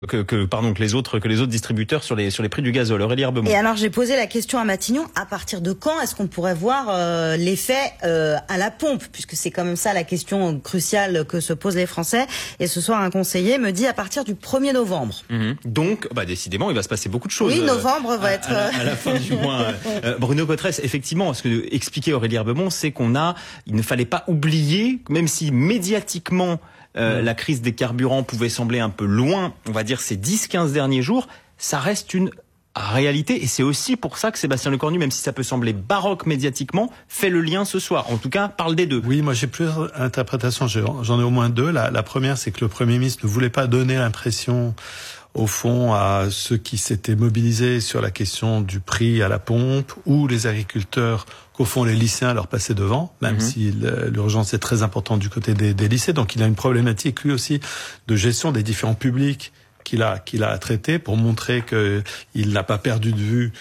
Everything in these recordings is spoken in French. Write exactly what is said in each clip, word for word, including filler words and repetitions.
Que, que pardon que les autres que les autres distributeurs sur les sur les prix du gazole. Aurélie Herbemont. Et alors j'ai posé la question à Matignon, à partir de quand est-ce qu'on pourrait voir euh, l'effet euh, à la pompe, puisque c'est quand même ça la question cruciale que se posent les Français. Et ce soir un conseiller me dit à partir du premier novembre. Mmh. Donc bah décidément il va se passer beaucoup de choses. Oui, novembre euh, va à, être à, la, à la fin du mois. Euh, Bruno Cotresse, effectivement, ce que expliquait Aurélie Herbemont, c'est qu'on a il ne fallait pas oublier, même si médiatiquement Euh, mmh. la crise des carburants pouvait sembler un peu loin, on va dire ces dix quinze derniers jours, ça reste une réalité et c'est aussi pour ça que Sébastien Lecornu, même si ça peut sembler baroque médiatiquement, fait le lien ce soir. En tout cas, parle des deux. Oui, moi j'ai plusieurs interprétations, j'en ai au moins deux. La, la première, c'est que le Premier ministre ne voulait pas donner l'impression au fond à ceux qui s'étaient mobilisés sur la question du prix à la pompe ou les agriculteurs qu'au fond les lycéens leur passaient devant, même mmh. si l'urgence est très importante du côté des, des lycées. Donc il a une problématique lui aussi de gestion des différents publics qu'il a qu'il a traité pour montrer que il n'a pas perdu de vue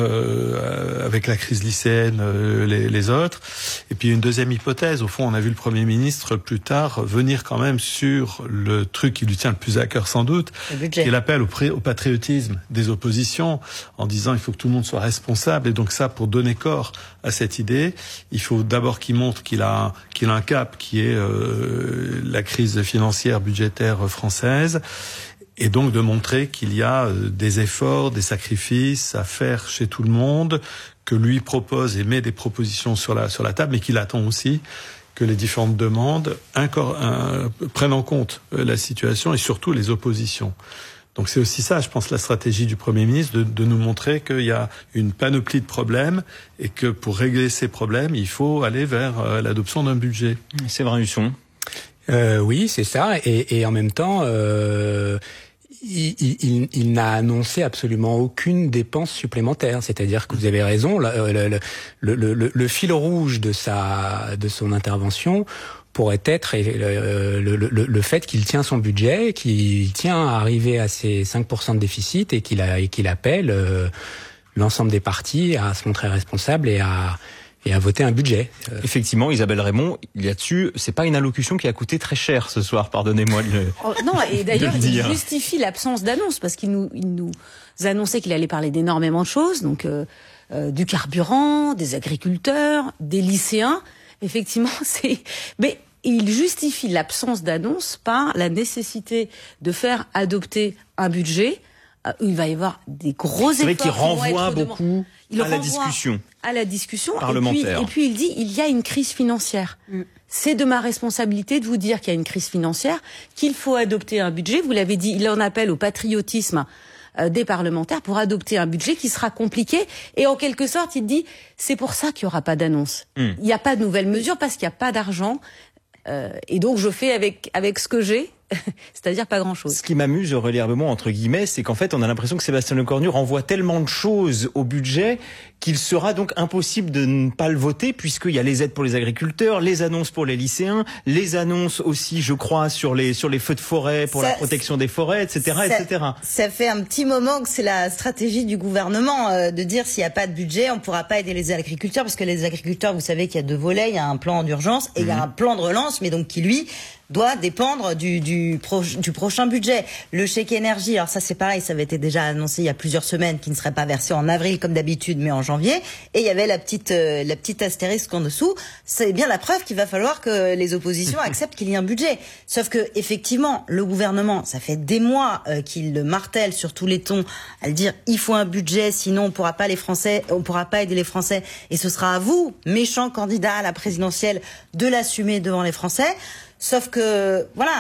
euh, avec la crise lycéenne euh, les, les autres. Et puis une deuxième hypothèse, au fond, on a vu le Premier ministre plus tard venir quand même sur le truc qui lui tient le plus à cœur sans doute, qui est l'appel au, pré, au patriotisme des oppositions, en disant il faut que tout le monde soit responsable. Et donc ça, pour donner corps à cette idée, il faut d'abord qu'il montre qu'il a qu'il a un cap qui est euh, la crise financière budgétaire française. Et donc de montrer qu'il y a des efforts, des sacrifices à faire chez tout le monde, que lui propose et met des propositions sur la sur la table, mais qu'il attend aussi que les différentes demandes incor- un, prennent en compte la situation et surtout les oppositions. Donc c'est aussi ça, je pense, la stratégie du Premier ministre, de, de nous montrer qu'il y a une panoplie de problèmes et que pour régler ces problèmes, il faut aller vers euh, l'adoption d'un budget. Séverin Husson. Euh, oui, c'est ça. Et, et en même temps, euh, il, il, il n'a annoncé absolument aucune dépense supplémentaire. C'est-à-dire que vous avez raison, le, le, le, le, le fil rouge de sa, de son intervention pourrait être le, le, le, le fait qu'il tient son budget, qu'il tient à arriver à ses cinq pour cent de déficit et qu'il, a, et qu'il appelle euh, l'ensemble des partis à se montrer responsables et à et à voter un budget. Effectivement, Isabelle Raymond, il y a dessus, c'est pas une allocution qui a coûté très cher ce soir, pardonnez-moi de le oh, non, et d'ailleurs, il dire. justifie l'absence d'annonce, parce qu'il nous, il nous annonçait qu'il allait parler d'énormément de choses, donc euh, euh, du carburant, des agriculteurs, des lycéens. Effectivement, c'est... Mais il justifie l'absence d'annonce par la nécessité de faire adopter un budget où il va y avoir des gros efforts. C'est vrai qu'il renvoie beaucoup il à la discussion. À la discussion parlementaire. Et puis, et puis il dit, il y a une crise financière. Mm. C'est de ma responsabilité de vous dire qu'il y a une crise financière, qu'il faut adopter un budget. Vous l'avez dit, il en appelle au patriotisme euh, des parlementaires pour adopter un budget qui sera compliqué. Et en quelque sorte, il dit, c'est pour ça qu'il n'y aura pas d'annonce. Mm. Il n'y a pas de nouvelles mesures parce qu'il n'y a pas d'argent. Euh, et donc je fais avec, avec ce que j'ai. C'est-à-dire pas grand-chose. Ce qui m'amuse, Aurélie Herbemont, entre guillemets, c'est qu'en fait, on a l'impression que Sébastien Lecornu renvoie tellement de choses au budget qu'il sera donc impossible de ne pas le voter, puisqu'il y a les aides pour les agriculteurs, les annonces pour les lycéens, les annonces aussi, je crois, sur les sur les feux de forêt, pour ça, la protection des forêts, et cetera, ça, et cetera. Ça fait un petit moment que c'est la stratégie du gouvernement euh, de dire s'il n'y a pas de budget, on ne pourra pas aider les agriculteurs, parce que les agriculteurs, vous savez qu'il y a deux volets, il y a un plan d'urgence et mmh. il y a un plan de relance, mais donc qui lui doit dépendre du du, pro, du prochain budget. Le chèque énergie, alors ça c'est pareil, ça avait été déjà annoncé il y a plusieurs semaines, qui ne serait pas versé en avril comme d'habitude, mais en janvier. Et il y avait la petite euh, la petite astérisque en dessous. C'est bien la preuve qu'il va falloir que les oppositions acceptent qu'il y ait un budget. Sauf que effectivement, le gouvernement, ça fait des mois euh, qu'il le martèle sur tous les tons, à le dire il faut un budget, sinon on pourra pas les Français, on pourra pas aider les Français. Et ce sera à vous, méchant candidat à la présidentielle, de l'assumer devant les Français. Sauf que, voilà,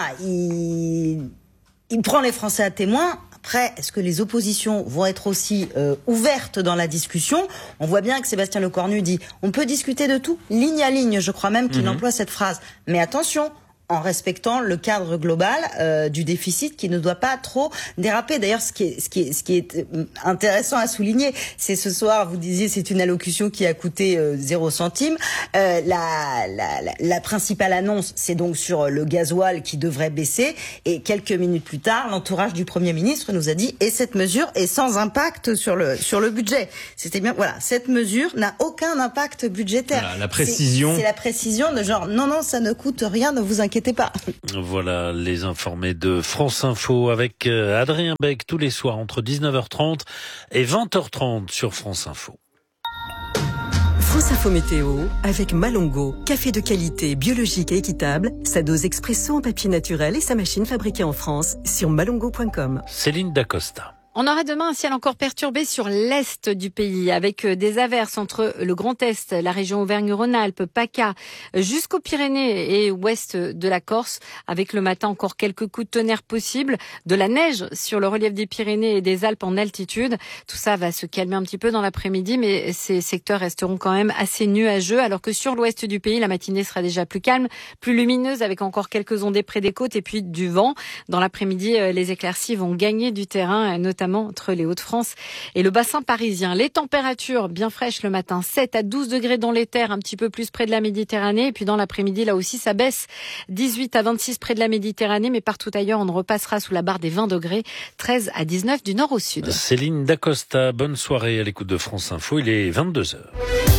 il, il prend les Français à témoin. Après, est-ce que les oppositions vont être aussi euh, ouvertes dans la discussion ? On voit bien que Sébastien Lecornu dit « on peut discuter de tout, ligne à ligne », je crois même qu'il mmh. emploie cette phrase. Mais attention, en respectant le cadre global euh, du déficit qui ne doit pas trop déraper. D'ailleurs, ce qui est, ce qui est, ce qui est intéressant à souligner, c'est ce soir, vous disiez, c'est une allocution qui a coûté euh, zéro centime. Euh, la, la, la, la principale annonce, c'est donc sur le gasoil qui devrait baisser. Et quelques minutes plus tard, l'entourage du Premier ministre nous a dit « et cette mesure est sans impact sur le sur le budget ». C'était bien, voilà, cette mesure n'a aucun impact budgétaire. Voilà, la précision. C'est, c'est la précision de genre « non, non, ça ne coûte rien, ne vous inquiétez inquiétez pas. Voilà les informés de France Info avec Adrien Beck tous les soirs entre dix-neuf heures trente et vingt heures trente sur France Info. France Info Météo avec Malongo, café de qualité, biologique et équitable, sa dose expresso en papier naturel et sa machine fabriquée en France sur malongo point com. Céline Dacosta. On aura demain un ciel encore perturbé sur l'est du pays avec des averses entre le Grand Est, la région Auvergne-Rhône-Alpes, PACA, jusqu'aux Pyrénées et ouest de la Corse, avec le matin encore quelques coups de tonnerre possibles, de la neige sur le relief des Pyrénées et des Alpes en altitude. Tout ça va se calmer un petit peu dans l'après-midi, mais ces secteurs resteront quand même assez nuageux, alors que sur l'ouest du pays, la matinée sera déjà plus calme, plus lumineuse, avec encore quelques ondées près des côtes et puis du vent. Dans l'après-midi, les éclaircies vont gagner du terrain, notamment entre les Hauts-de-France et le bassin parisien. Les températures bien fraîches le matin, sept à douze degrés dans les terres, un petit peu plus près de la Méditerranée. Et puis dans l'après-midi, là aussi, ça baisse, dix-huit à vingt-six près de la Méditerranée, mais partout ailleurs, on repassera sous la barre des vingt degrés, treize à dix-neuf du nord au sud. Céline Dacosta, bonne soirée à l'écoute de France Info, il est vingt-deux heures.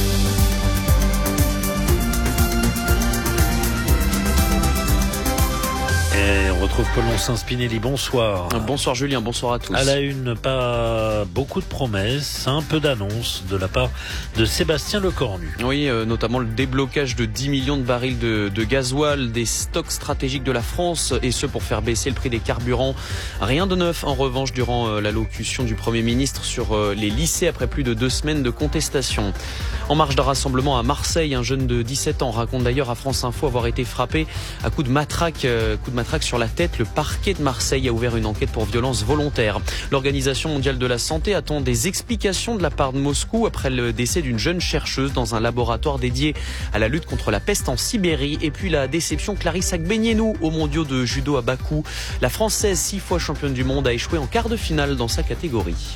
Et on retrouve Paul Spinelli, bonsoir. Bonsoir Julien, bonsoir à tous. À la une, pas beaucoup de promesses, un peu d'annonces de la part de Sébastien Lecornu. Oui, euh, notamment le déblocage de dix millions de barils de, de gasoil, des stocks stratégiques de la France, et ce pour faire baisser le prix des carburants. Rien de neuf en revanche durant euh, l'allocution du Premier ministre sur euh, les lycées après plus de deux semaines de contestation. En marge d'un rassemblement à Marseille, un jeune de dix-sept ans raconte d'ailleurs à France Info avoir été frappé à coups de matraque, euh, coup de matraque sur la tête. Le parquet de Marseille a ouvert une enquête pour violence volontaire. L'Organisation mondiale de la santé attend des explications de la part de Moscou après le décès d'une jeune chercheuse dans un laboratoire dédié à la lutte contre la peste en Sibérie. Et puis la déception Clarisse Agbenienou aux mondiaux de judo à Bakou. La Française, six fois championne du monde, a échoué en quart de finale dans sa catégorie.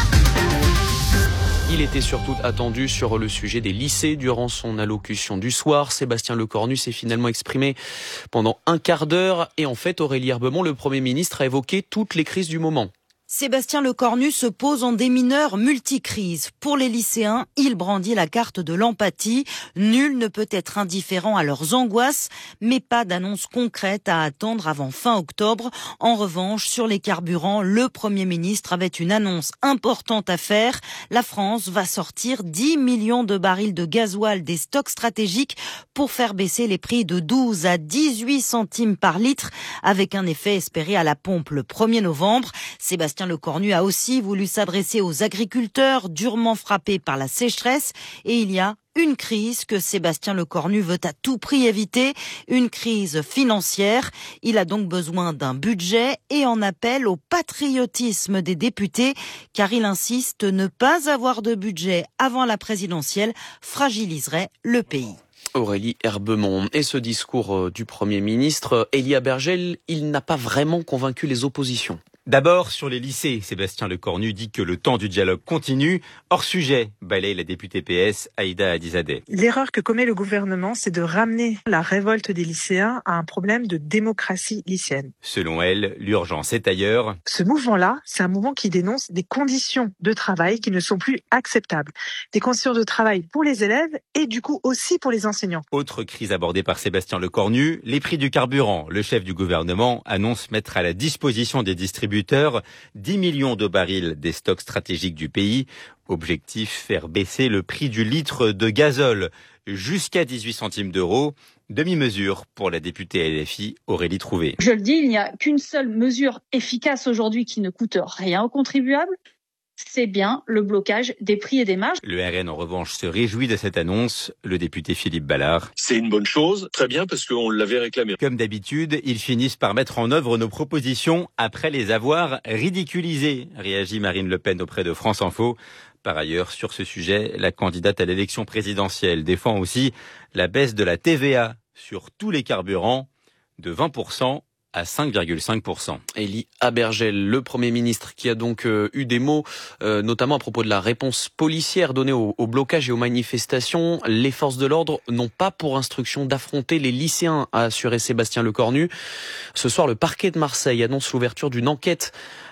Il était surtout attendu sur le sujet des lycées durant son allocution du soir. Sébastien Lecornu s'est finalement exprimé pendant un quart d'heure et en fait Aurélie Herbemont, le Premier ministre, a évoqué toutes les crises du moment. Sébastien Lecornu se pose en démineur multicrise. Pour les lycéens, il brandit la carte de l'empathie. Nul ne peut être indifférent à leurs angoisses, mais pas d'annonce concrète à attendre avant fin octobre. En revanche, sur les carburants, le Premier ministre avait une annonce importante à faire. La France va sortir dix millions de barils de gasoil des stocks stratégiques pour faire baisser les prix de douze à dix-huit centimes par litre, avec un effet espéré à la pompe le premier novembre. Sébastien Lecornu a aussi voulu s'adresser aux agriculteurs durement frappés par la sécheresse, et il y a une crise que Sébastien Lecornu veut à tout prix éviter, une crise financière. Il a donc besoin d'un budget et en appelle au patriotisme des députés, car il insiste, ne pas avoir de budget avant la présidentielle fragiliserait le pays. Aurélie Herbemont. Et ce discours du Premier ministre, Elia Bergel, il n'a pas vraiment convaincu les oppositions. D'abord, sur les lycées, Sébastien Lecornu dit que le temps du dialogue continue. Hors sujet, balaye la députée P S, Aïda Hadizadeh. L'erreur que commet le gouvernement, c'est de ramener la révolte des lycéens à un problème de démocratie lycéenne. Selon elle, l'urgence est ailleurs. Ce mouvement-là, c'est un mouvement qui dénonce des conditions de travail qui ne sont plus acceptables. Des conditions de travail pour les élèves et du coup aussi pour les enseignants. Autre crise abordée par Sébastien Lecornu, les prix du carburant. Le chef du gouvernement annonce mettre à la disposition des distributeurs dix millions de barils des stocks stratégiques du pays. Objectif, faire baisser le prix du litre de gazole jusqu'à dix-huit centimes d'euros. Demi-mesure pour la députée L F I Aurélie Trouvé. Je le dis, il n'y a qu'une seule mesure efficace aujourd'hui qui ne coûte rien aux contribuables. C'est bien le blocage des prix et des marges. Le R N, en revanche, se réjouit de cette annonce. Le député Philippe Ballard. C'est une bonne chose, très bien, parce qu'on l'avait réclamé. Comme d'habitude, ils finissent par mettre en œuvre nos propositions après les avoir ridiculisées, réagit Marine Le Pen auprès de France Info. Par ailleurs, sur ce sujet, la candidate à l'élection présidentielle défend aussi la baisse de la T V A sur tous les carburants de vingt pour cent à cinq virgule cinq pour cent. Elie Abergel, le Premier ministre, qui a donc euh, eu des mots, euh, notamment à propos de la réponse policière donnée au, au blocage et aux manifestations. Les forces de l'ordre n'ont pas pour instruction d'affronter les lycéens, a assuré Sébastien Lecornu. Ce soir, le parquet de Marseille annonce l'ouverture d'une enquête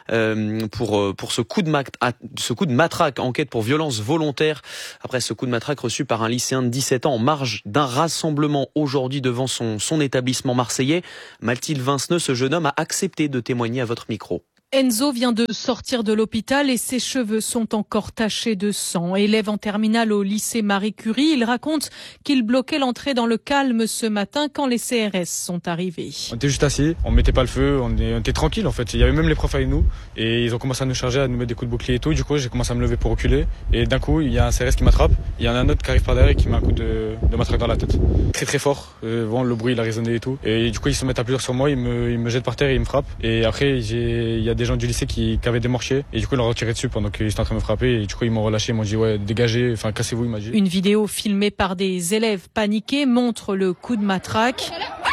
euh, pour pour ce coup de mat- ce coup de matraque, enquête pour violence volontaire après ce coup de matraque reçu par un lycéen de dix-sept ans en marge d'un rassemblement aujourd'hui devant son son établissement marseillais. Mathilde Vinceneux, ce jeune homme a accepté de témoigner à votre micro. Enzo vient de sortir de l'hôpital et ses cheveux sont encore tachés de sang. Élève en terminale au lycée Marie Curie, il raconte qu'il bloquait l'entrée dans le calme ce matin quand les C R S sont arrivés. On était juste assis, on mettait pas le feu, on était, on était tranquille en fait. Il y avait même les profs avec nous et ils ont commencé à nous charger, à nous mettre des coups de bouclier et tout. Du coup, j'ai commencé à me lever pour reculer et d'un coup, il y a un C R S qui m'attrape. Il y en a un autre qui arrive par derrière et qui met un coup de, de matraque dans la tête. Très très fort. Euh, bon, le bruit il a résonné et tout. Et du coup, ils se mettent à plusieurs sur moi, ils me, ils me jettent par terre et ils me frappent. Et après, j'ai, il y a des gens du lycée qui, qui avaient des mortiers et du coup ils leur ont tiré dessus pendant qu'ils étaient en train de me frapper et du coup ils m'ont relâché, ils m'ont dit ouais dégagez, enfin cassez-vous, il m'a dit. Une vidéo filmée par des élèves paniqués montre le coup de matraque.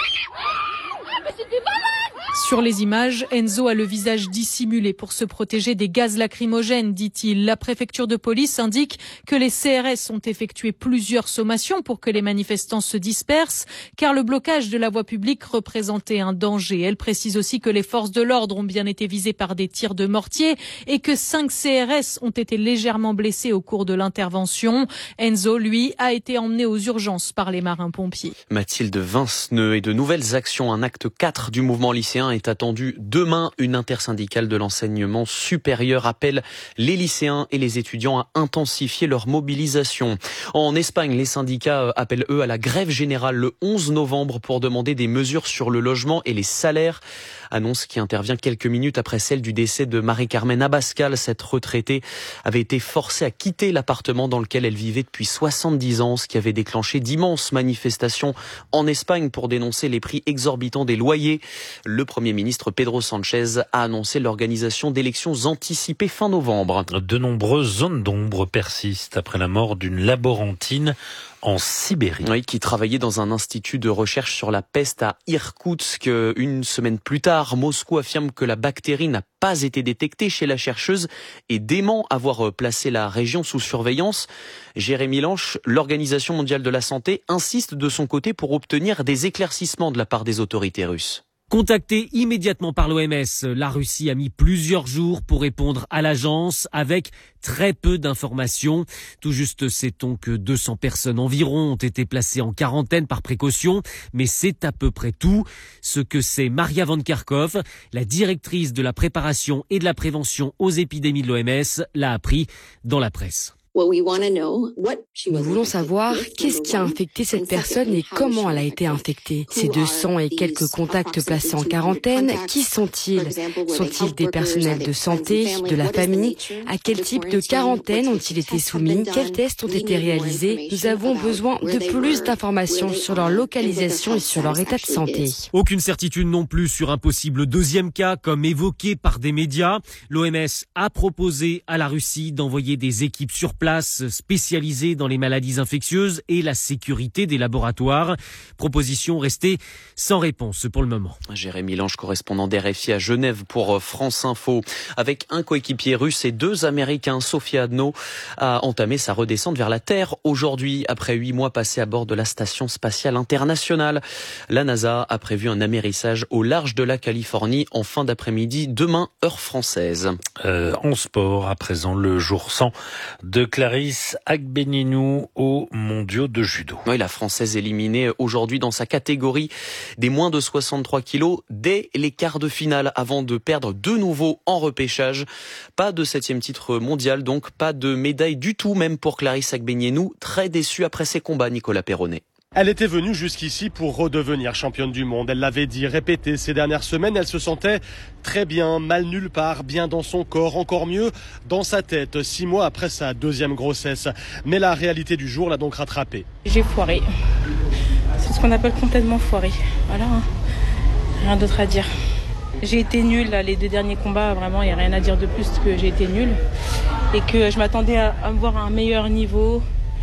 Sur les images, Enzo a le visage dissimulé pour se protéger des gaz lacrymogènes, dit-il. La préfecture de police indique que les C R S ont effectué plusieurs sommations pour que les manifestants se dispersent, car le blocage de la voie publique représentait un danger. Elle précise aussi que les forces de l'ordre ont bien été visées par des tirs de mortier et que cinq C R S ont été légèrement blessés au cours de l'intervention. Enzo, lui, a été emmené aux urgences par les marins-pompiers. Mathilde Vinceneux, et de nouvelles actions. Un acte quatre du mouvement lycéen est attendu demain. Une intersyndicale de l'enseignement supérieur appelle les lycéens et les étudiants à intensifier leur mobilisation. En Espagne, les syndicats appellent eux à la grève générale le onze novembre pour demander des mesures sur le logement et les salaires. Annonce qui intervient quelques minutes après celle du décès de Marie-Carmen Abascal. Cette retraitée avait été forcée à quitter l'appartement dans lequel elle vivait depuis soixante-dix ans, ce qui avait déclenché d'immenses manifestations en Espagne pour dénoncer les prix exorbitants des loyers. Le Premier ministre Pedro Sánchez a annoncé l'organisation d'élections anticipées fin novembre. De nombreuses zones d'ombre persistent après la mort d'une laborantine en Sibérie. Oui, qui travaillait dans un institut de recherche sur la peste à Irkoutsk. Une semaine plus tard, Moscou affirme que la bactérie n'a pas été détectée chez la chercheuse et dément avoir placé la région sous surveillance. Jérémy Lanche, l'Organisation mondiale de la santé, insiste de son côté pour obtenir des éclaircissements de la part des autorités russes. Contacté immédiatement par l'O M S, la Russie a mis plusieurs jours pour répondre à l'agence avec très peu d'informations. Tout juste sait-on que deux cents personnes environ ont été placées en quarantaine par précaution, mais c'est à peu près tout. Ce que sait Maria Van Kerkhove, la directrice de la préparation et de la prévention aux épidémies de l'O M S, l'a appris dans la presse. Nous voulons savoir qu'est-ce qui a infecté cette personne et comment elle a été infectée. Ces deux cents et quelques contacts placés en quarantaine, qui sont-ils? Sont-ils des personnels de santé, de la famille? À quel type de quarantaine ont-ils été soumis? Quels tests ont été réalisés? Nous avons besoin de plus d'informations sur leur localisation et sur leur état de santé. Aucune certitude non plus sur un possible deuxième cas, comme évoqué par des médias. L'O M S a proposé à la Russie d'envoyer des équipes sur place spécialisée dans les maladies infectieuses et la sécurité des laboratoires. Proposition restée sans réponse pour le moment. Jérémy Lange, correspondant d'R F I à Genève pour France Info. Avec un coéquipier russe et deux Américains, Sophia Adno a entamé sa redescente vers la Terre aujourd'hui, après huit mois passés à bord de la Station spatiale internationale. La NASA a prévu un amérissage au large de la Californie en fin d'après-midi, demain, heure française. Euh, en sport, à présent, le jour cent de Clarisse Agbenienou aux mondiaux de judo. Oui, la Française éliminée aujourd'hui dans sa catégorie des moins de soixante-trois kilos dès les quarts de finale avant de perdre de nouveau en repêchage. Pas de septième titre mondial, donc pas de médaille du tout, même pour Clarisse Agbenienou, très déçue après ses combats, Nicolas Perronnet. Elle était venue jusqu'ici pour redevenir championne du monde. Elle l'avait dit, répété ces dernières semaines. Elle se sentait très bien, mal nulle part, bien dans son corps, encore mieux dans sa tête, six mois après sa deuxième grossesse. Mais la réalité du jour l'a donc rattrapée. J'ai foiré. C'est ce qu'on appelle complètement foiré. Voilà, rien d'autre à dire. J'ai été nulle là, les deux derniers combats, vraiment, il n'y a rien à dire de plus que j'ai été nulle. Et que je m'attendais à, à me voir à un meilleur niveau.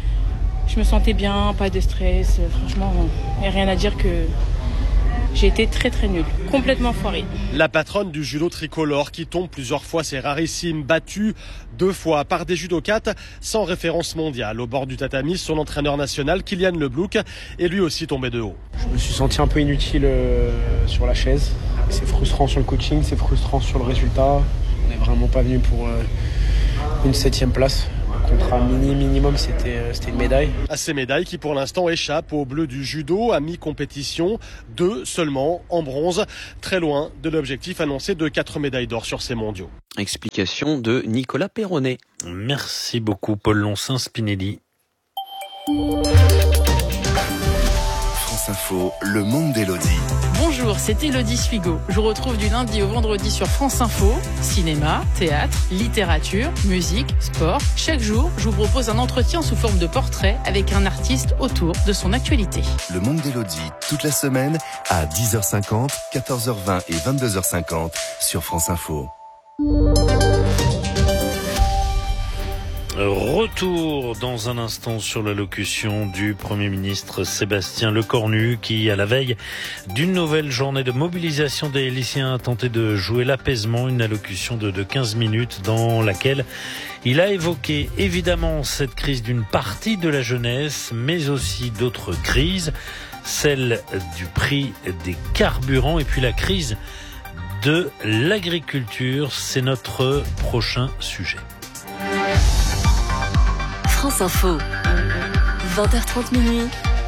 Je me sentais bien, pas de stress. Franchement, il n'y a rien à dire que j'ai été très très nulle, complètement foirée. La patronne du judo tricolore qui tombe plusieurs fois, c'est rarissime, battue deux fois par des judokates sans référence mondiale. Au bord du tatami, son entraîneur national, Kylian Leblouk, est lui aussi tombé de haut. Je me suis senti un peu inutile euh, sur la chaise. C'est frustrant sur le coaching, c'est frustrant sur le résultat. On n'est vraiment pas venu pour euh, une septième place. Le contrat mini minimum, c'était, euh, c'était une médaille. À ces médailles qui pour l'instant échappent aux Bleus du judo à mi-compétition, deux seulement en bronze, très loin de l'objectif annoncé de quatre médailles d'or sur ces mondiaux. Explication de Nicolas Perronnet. Merci beaucoup Paul Loncin-Spinelli. France Info, le monde d'Élodie. Bonjour, c'est Élodie Sfigo. Je vous retrouve du lundi au vendredi sur France Info. Cinéma, théâtre, littérature, musique, sport. Chaque jour, je vous propose un entretien sous forme de portrait avec un artiste autour de son actualité. Le monde d'Élodie, toute la semaine à dix heures cinquante, quatorze heures vingt et vingt-deux heures cinquante sur France Info. Retour dans un instant sur l'allocution du Premier ministre Sébastien Lecornu qui, à la veille d'une nouvelle journée de mobilisation des lycéens, a tenté de jouer l'apaisement, une allocution de, de quinze minutes dans laquelle il a évoqué évidemment cette crise d'une partie de la jeunesse, mais aussi d'autres crises, celle du prix des carburants et puis la crise de l'agriculture. C'est notre prochain sujet. France Info, vingt heures trente minuit.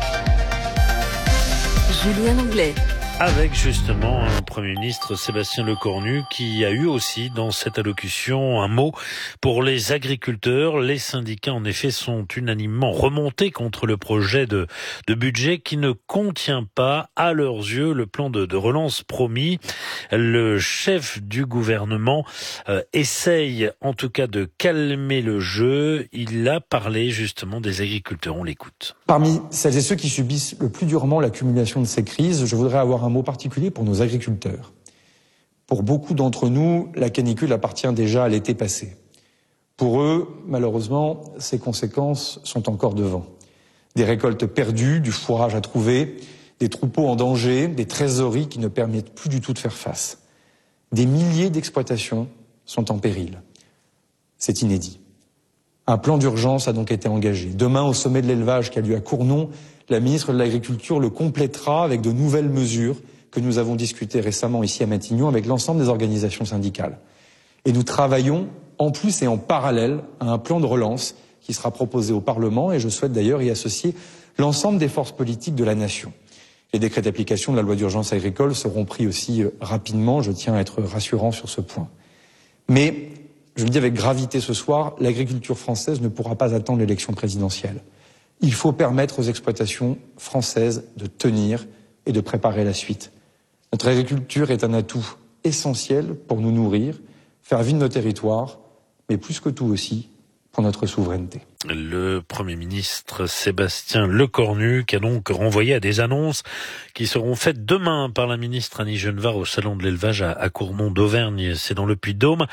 Julien Anglais. Avec justement un Premier ministre Sébastien Lecornu qui a eu aussi dans cette allocution un mot pour les agriculteurs. Les syndicats en effet sont unanimement remontés contre le projet de, de budget qui ne contient pas à leurs yeux le plan de, de relance promis. Le chef du gouvernement euh, essaye en tout cas de calmer le jeu. Il a parlé justement des agriculteurs. On l'écoute. Parmi celles et ceux qui subissent le plus durement l'accumulation de ces crises, je voudrais avoir un mot particulier pour nos agriculteurs. Pour beaucoup d'entre nous, la canicule appartient déjà à l'été passé. Pour eux, malheureusement, ses conséquences sont encore devant. Des récoltes perdues, du fourrage à trouver, des troupeaux en danger, des trésoreries qui ne permettent plus du tout de faire face. Des milliers d'exploitations sont en péril. C'est inédit. Un plan d'urgence a donc été engagé. Demain, au sommet de l'élevage qui a lieu à Cournon, la ministre de l'Agriculture le complétera avec de nouvelles mesures que nous avons discutées récemment ici à Matignon avec l'ensemble des organisations syndicales. Et nous travaillons en plus et en parallèle à un plan de relance qui sera proposé au Parlement et je souhaite d'ailleurs y associer l'ensemble des forces politiques de la nation. Les décrets d'application de la loi d'urgence agricole seront pris aussi rapidement, je tiens à être rassurant sur ce point. Mais, je le dis avec gravité ce soir, l'agriculture française ne pourra pas attendre l'élection présidentielle. Il faut permettre aux exploitations françaises de tenir et de préparer la suite. Notre agriculture est un atout essentiel pour nous nourrir, faire vivre nos territoires, mais plus que tout aussi, pour notre souveraineté. Le Premier ministre Sébastien Lecornu qui a donc renvoyé à des annonces qui seront faites demain par la ministre Annie Genevard au salon de l'élevage à, à Cournon d'Auvergne, c'est dans le Puy-de-Dôme.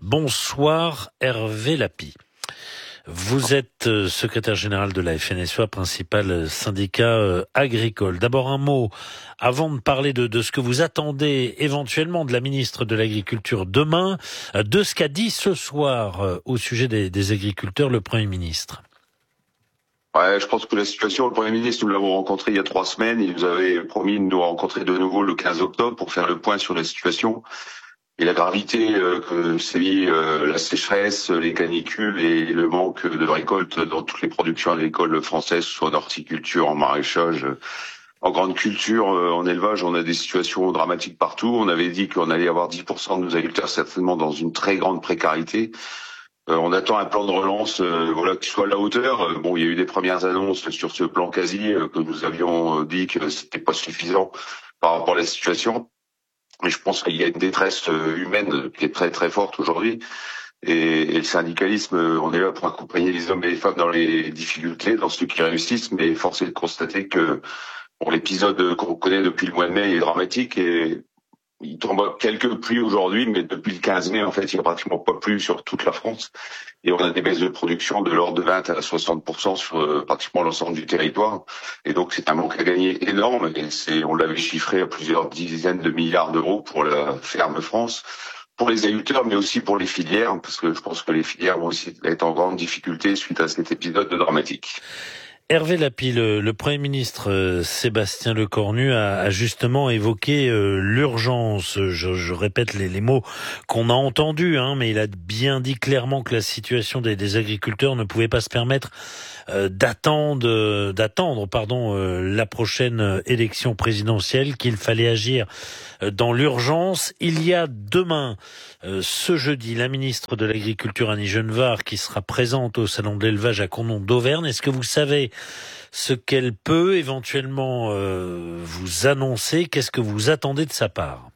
Bonsoir Hervé Lapie. Vous êtes secrétaire général de la F N S E A, principal syndicat agricole. D'abord un mot, avant de parler de, de ce que vous attendez éventuellement de la ministre de l'Agriculture demain, de ce qu'a dit ce soir au sujet des, des agriculteurs le Premier ministre. Ouais, je pense que la situation, le Premier ministre, nous l'avons rencontré il y a trois semaines. Il nous avait promis de nous rencontrer de nouveau le quinze octobre pour faire le point sur la situation. Et la gravité euh, que sévit euh, la sécheresse, les canicules et le manque de récolte dans toutes les productions agricoles françaises, soit en horticulture, en maraîchage, en grande culture, euh, en élevage, on a des situations dramatiques partout. On avait dit qu'on allait avoir dix pour cent de nos agriculteurs certainement dans une très grande précarité. Euh, on attend un plan de relance euh, voilà, qui soit à la hauteur. Euh, bon, il y a eu des premières annonces sur ce plan quasi euh, que nous avions dit que c'était pas suffisant par rapport à la situation. Mais je pense qu'il y a une détresse humaine qui est très très forte aujourd'hui. Et, et le syndicalisme, on est là pour accompagner les hommes et les femmes dans les difficultés, dans ceux qui réussissent. Mais force est de constater que bon, l'épisode qu'on connaît depuis le mois de mai est dramatique. Et il tombe quelques pluies aujourd'hui, mais depuis le quinze mai, en fait, il n'y a pratiquement pas plu sur toute la France. Et on a des baisses de production de l'ordre de vingt à soixante pour cent sur euh, pratiquement l'ensemble du territoire. Et donc, c'est un manque à gagner énorme. Et c'est, on l'avait chiffré à plusieurs dizaines de milliards d'euros pour la ferme France, pour les agriculteurs, mais aussi pour les filières, parce que je pense que les filières vont aussi être en grande difficulté suite à cet épisode dramatique. Hervé Lapie, le, le Premier ministre euh, Sébastien Lecornu a, a justement évoqué euh, l'urgence. Je, je répète les, les mots qu'on a entendus, hein, mais il a bien dit clairement que la situation des, des agriculteurs ne pouvait pas se permettre euh, d'attendre, d'attendre, pardon, euh, la prochaine élection présidentielle, qu'il fallait agir euh, dans l'urgence. Il y a demain, euh, ce jeudi, la ministre de l'Agriculture Annie Genevard qui sera présente au salon de l'élevage à Cournon d'Auvergne. Est-ce que vous savez ce qu'elle peut éventuellement euh, vous annoncer? Qu'est-ce que vous attendez de sa part?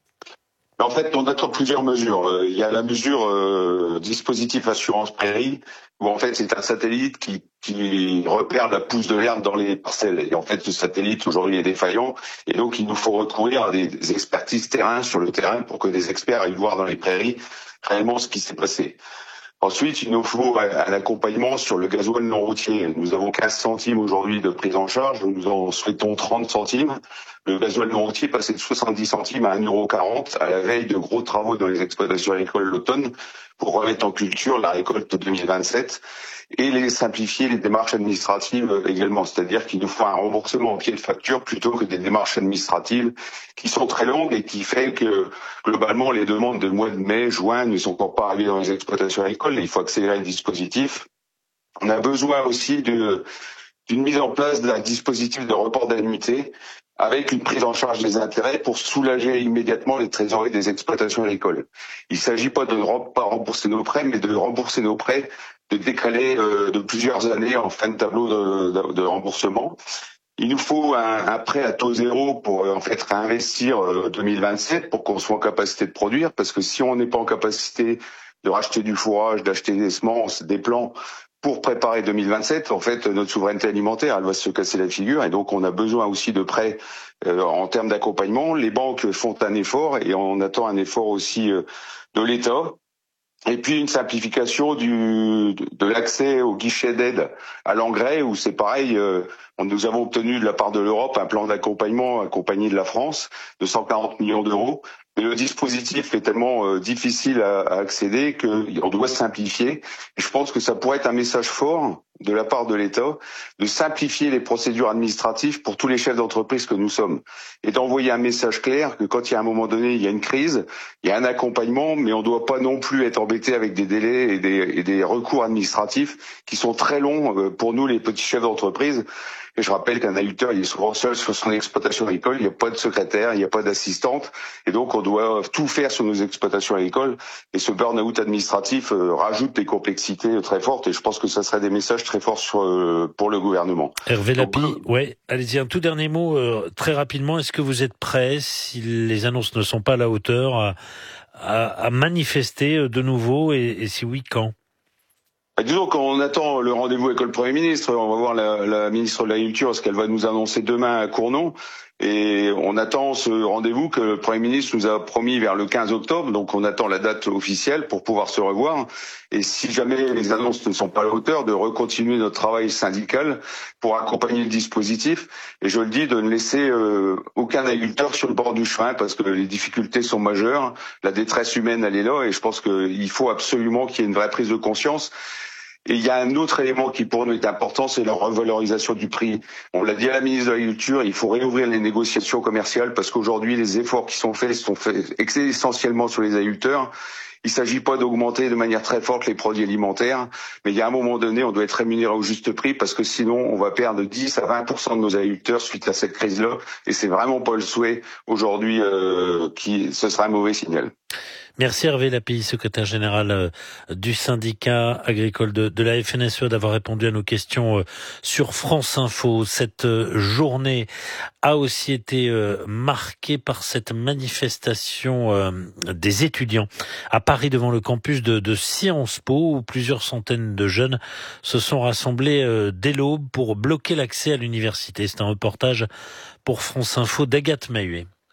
En fait, on attend plusieurs mesures. Il y a la mesure euh, dispositif assurance prairie, où en fait c'est un satellite qui, qui repère la pousse de l'herbe dans les parcelles. Et en fait, ce satellite aujourd'hui est défaillant, et donc il nous faut recourir à des, des expertises terrain sur le terrain pour que des experts aillent voir dans les prairies réellement ce qui s'est passé. Ensuite, il nous faut un accompagnement sur le gasoil non routier. Nous avons quinze centimes aujourd'hui de prise en charge. Nous en souhaitons trente centimes. Le gasoil non routier est passé de soixante-dix centimes à un euro quarante à la veille de gros travaux dans les exploitations agricoles l'automne pour remettre en culture la récolte deux mille vingt-sept et les simplifier les démarches administratives également. C'est-à-dire qu'il nous faut un remboursement en pied de facture plutôt que des démarches administratives qui sont très longues et qui fait que globalement les demandes de mois de mai, juin ne sont encore pas arrivées dans les exploitations agricoles. Il faut accélérer le dispositif. On a besoin aussi de, d'une mise en place d'un dispositif de report d'annuité avec une prise en charge des intérêts pour soulager immédiatement les trésoreries des exploitations agricoles. Il ne s'agit pas de ne pas rembourser nos prêts, mais de rembourser nos prêts, de décaler euh, de plusieurs années en fin de tableau de, de, de remboursement. Il nous faut un, un prêt à taux zéro pour euh, en fait réinvestir euh, deux mille vingt-sept pour qu'on soit en capacité de produire, parce que si on n'est pas en capacité de racheter du fourrage, d'acheter des semences, des plants pour préparer deux mille vingt-sept, en fait, notre souveraineté alimentaire, elle va se casser la figure, et donc on a besoin aussi de prêts euh, en termes d'accompagnement. Les banques font un effort, et on attend un effort aussi euh, de l'État. Et puis une simplification du de l'accès au guichet d'aide à l'engrais, où c'est pareil, euh, nous avons obtenu de la part de l'Europe un plan d'accompagnement accompagné de la France de cent quarante millions d'euros. Mais le dispositif est tellement euh, difficile à, à accéder qu'on doit simplifier. Et je pense que ça pourrait être un message fort de la part de l'État de simplifier les procédures administratives pour tous les chefs d'entreprise que nous sommes. Et d'envoyer un message clair que quand il y a un moment donné, il y a une crise, il y a un accompagnement, mais on ne doit pas non plus être embêté avec des délais et des, et des recours administratifs qui sont très longs pour nous, les petits chefs d'entreprise. Et je rappelle qu'un agriculteur, il est souvent seul sur son exploitation agricole, il n'y a pas de secrétaire, il n'y a pas d'assistante, et donc on doit tout faire sur nos exploitations agricoles. Et ce burn-out administratif euh, rajoute des complexités très fortes, et je pense que ça serait des messages très forts sur, euh, pour le gouvernement. Hervé Lapie, euh, ouais, allez-y, un tout dernier mot, euh, très rapidement, est-ce que vous êtes prêt, si les annonces ne sont pas à la hauteur, à, à, à manifester de nouveau, et, et si oui, quand ? Bah, disons qu'on attend le rendez-vous avec le Premier ministre. On va voir la, la ministre de l'Agriculture, ce qu'elle va nous annoncer demain à Cournon. Et on attend ce rendez-vous que le Premier ministre nous a promis vers le quinze octobre. Donc on attend la date officielle pour pouvoir se revoir. Et si jamais les annonces ne sont pas à la hauteur, de recontinuer notre travail syndical pour accompagner le dispositif. Et je le dis, de ne laisser euh, aucun agriculteur sur le bord du chemin, parce que les difficultés sont majeures. La détresse humaine, elle est là. Et je pense qu'il faut absolument qu'il y ait une vraie prise de conscience. Et il y a un autre élément qui pour nous est important, c'est la revalorisation du prix. On l'a dit à la ministre de l'Agriculture, il faut réouvrir les négociations commerciales, parce qu'aujourd'hui les efforts qui sont faits sont faits essentiellement sur les agriculteurs. Il ne s'agit pas d'augmenter de manière très forte les produits alimentaires, mais il y a un moment donné, on doit être rémunéré au juste prix, parce que sinon on va perdre dix à vingt pour cent de nos agriculteurs suite à cette crise-là, et c'est vraiment pas le souhait aujourd'hui, euh, qui ce sera un mauvais signal. Merci Hervé Lapie, secrétaire général euh, du syndicat agricole de, de la F N S E, d'avoir répondu à nos questions euh, sur France Info. Cette euh, journée a aussi été euh, marquée par cette manifestation euh, des étudiants à Paris devant le campus de, de Sciences Po, où plusieurs centaines de jeunes se sont rassemblés euh, dès l'aube pour bloquer l'accès à l'université. C'est un reportage pour France Info d'Agathe Mahuet.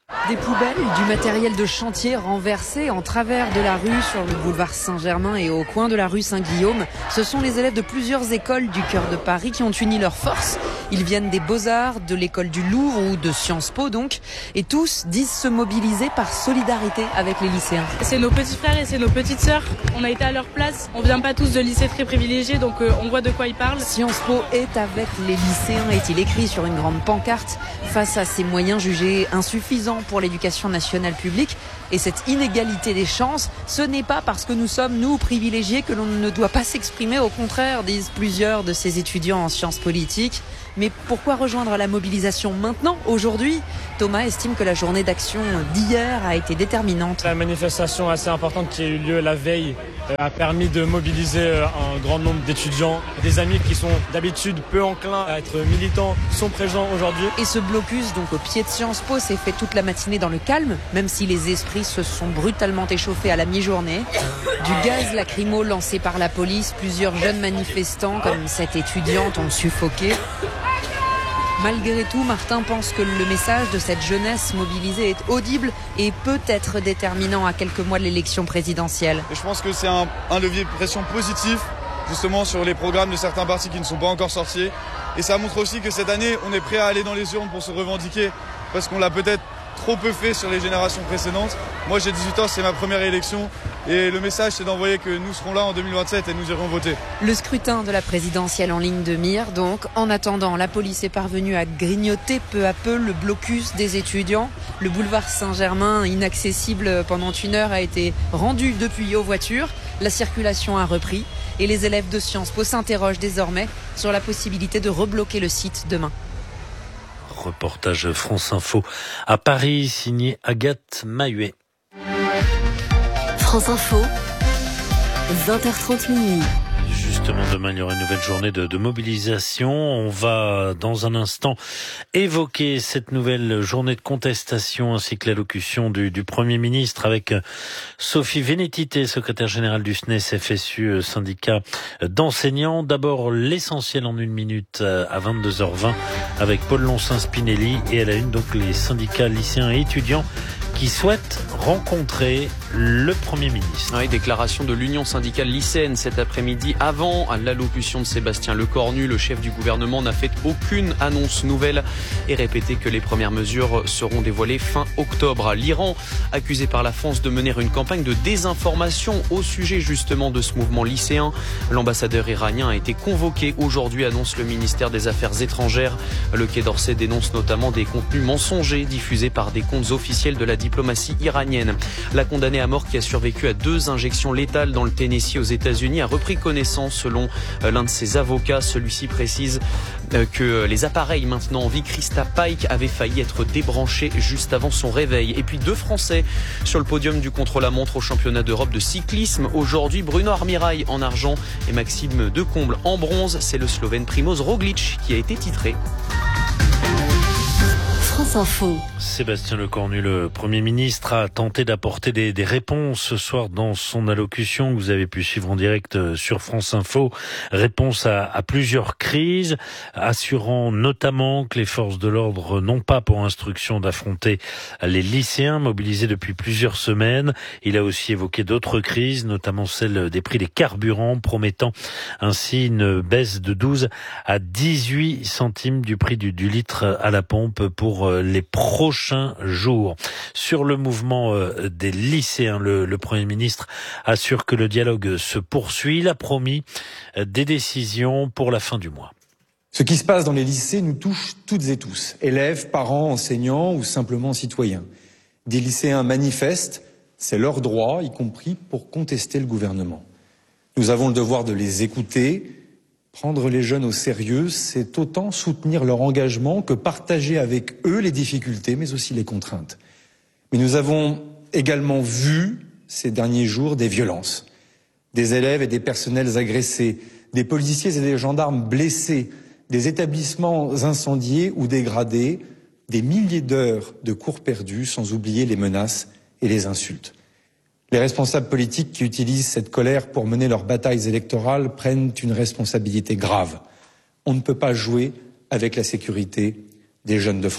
Des poubelles, du matériel de chantier renversé en travers de la rue sur le boulevard Saint-Germain et au coin de la rue Saint-Guillaume. Ce sont les élèves de plusieurs écoles du cœur de Paris qui ont uni leurs forces. Ils viennent des Beaux-Arts, de l'école du Louvre ou de Sciences Po donc. Et tous disent se mobiliser par solidarité avec les lycéens. C'est nos petits frères et c'est nos petites sœurs. On a été à leur place. On vient pas tous de lycées très privilégiés, donc euh, on voit de quoi ils parlent. Sciences Po est avec les lycéens, est-il écrit sur une grande pancarte. Face à ces moyens jugés insuffisants pour l'éducation nationale publique et cette inégalité des chances, ce n'est pas parce que nous sommes, nous, privilégiés que l'on ne doit pas s'exprimer. Au contraire, disent plusieurs de ces étudiants en sciences politiques. Mais pourquoi rejoindre la mobilisation maintenant, aujourd'hui ? Thomas estime que la journée d'action d'hier a été déterminante. La manifestation assez importante qui a eu lieu la veille a permis de mobiliser un grand nombre d'étudiants. Des amis qui sont d'habitude peu enclins à être militants sont présents aujourd'hui. Et ce blocus, donc au pied de Sciences Po, s'est fait toute la matinée dans le calme, même si les esprits se sont brutalement échauffés à la mi-journée. Du gaz lacrymo lancé par la police, plusieurs jeunes manifestants, comme cette étudiante, ont suffoqué. Malgré tout, Martin pense que le message de cette jeunesse mobilisée est audible et peut être déterminant à quelques mois de l'élection présidentielle. Et je pense que c'est un, un levier de pression positif, justement sur les programmes de certains partis qui ne sont pas encore sortis. Et ça montre aussi que cette année, on est prêt à aller dans les urnes pour se revendiquer, parce qu'on l'a peut-être trop peu fait sur les générations précédentes. Moi j'ai dix-huit ans, c'est ma première élection et le message c'est d'envoyer que nous serons là en deux mille vingt-sept et nous irons voter. Le scrutin de la présidentielle en ligne de mire donc. En attendant, la police est parvenue à grignoter peu à peu le blocus des étudiants. Le boulevard Saint-Germain, inaccessible pendant une heure, a été rendu depuis aux voitures. La circulation a repris et les élèves de Sciences Po s'interrogent désormais sur la possibilité de rebloquer le site demain. Reportage France Info à Paris, signé Agathe Mahuet. France Info, vingt heures trente minuit. Justement, demain, il y aura une nouvelle journée de, de mobilisation. On va, dans un instant, évoquer cette nouvelle journée de contestation ainsi que l'allocution du, du Premier ministre avec Sophie Vénétité, secrétaire générale du S N E S F S U, syndicat d'enseignants. D'abord, l'essentiel en une minute à vingt-deux heures vingt avec Paul Loncin-Spinelli et à la une, donc, les syndicats lycéens et étudiants qui souhaitent rencontrer le Premier ministre. Oui, déclaration de l'Union syndicale lycéenne cet après-midi. Avant l'allocution de Sébastien Lecornu, le chef du gouvernement n'a fait aucune annonce nouvelle et répété que les premières mesures seront dévoilées fin octobre. L'Iran, accusé par la France de mener une campagne de désinformation au sujet justement de ce mouvement lycéen. L'ambassadeur iranien a été convoqué aujourd'hui, annonce le ministère des Affaires étrangères. Le Quai d'Orsay dénonce notamment des contenus mensongers diffusés par des comptes officiels de la diplomatie iranienne. La condamnée à mort qui a survécu à deux injections létales dans le Tennessee aux États-Unis a repris connaissance selon l'un de ses avocats. Celui-ci précise que les appareils maintenant en vie, Krista Pike, avaient failli être débranchés juste avant son réveil. Et puis deux Français sur le podium du contre-la-montre au championnat d'Europe de cyclisme. Aujourd'hui, Bruno Armirail en argent et Maxime Decomble en bronze. C'est le Slovène Primož Roglič qui a été titré. France Info. Sébastien Lecornu, le Premier ministre, a tenté d'apporter des, des réponses ce soir dans son allocution que vous avez pu suivre en direct sur France Info. Réponse à, à plusieurs crises, assurant notamment que les forces de l'ordre n'ont pas pour instruction d'affronter les lycéens mobilisés depuis plusieurs semaines. Il a aussi évoqué d'autres crises, notamment celle des prix des carburants, promettant ainsi une baisse de douze à dix-huit centimes du prix du, du litre à la pompe pour les prochains jours. Sur le mouvement des lycéens, le, le Premier ministre assure que le dialogue se poursuit. Il a promis des décisions pour la fin du mois. Ce qui se passe dans les lycées nous touche toutes et tous, élèves, parents, enseignants ou simplement citoyens. Des lycéens manifestent, c'est leur droit, y compris pour contester le gouvernement. Nous avons le devoir de les écouter. Prendre les jeunes au sérieux, c'est autant soutenir leur engagement que partager avec eux les difficultés, mais aussi les contraintes. Mais nous avons également vu ces derniers jours des violences, des élèves et des personnels agressés, des policiers et des gendarmes blessés, des établissements incendiés ou dégradés, des milliers d'heures de cours perdus, sans oublier les menaces et les insultes. Les responsables politiques qui utilisent cette colère pour mener leurs batailles électorales prennent une responsabilité grave. On ne peut pas jouer avec la sécurité des jeunes de France.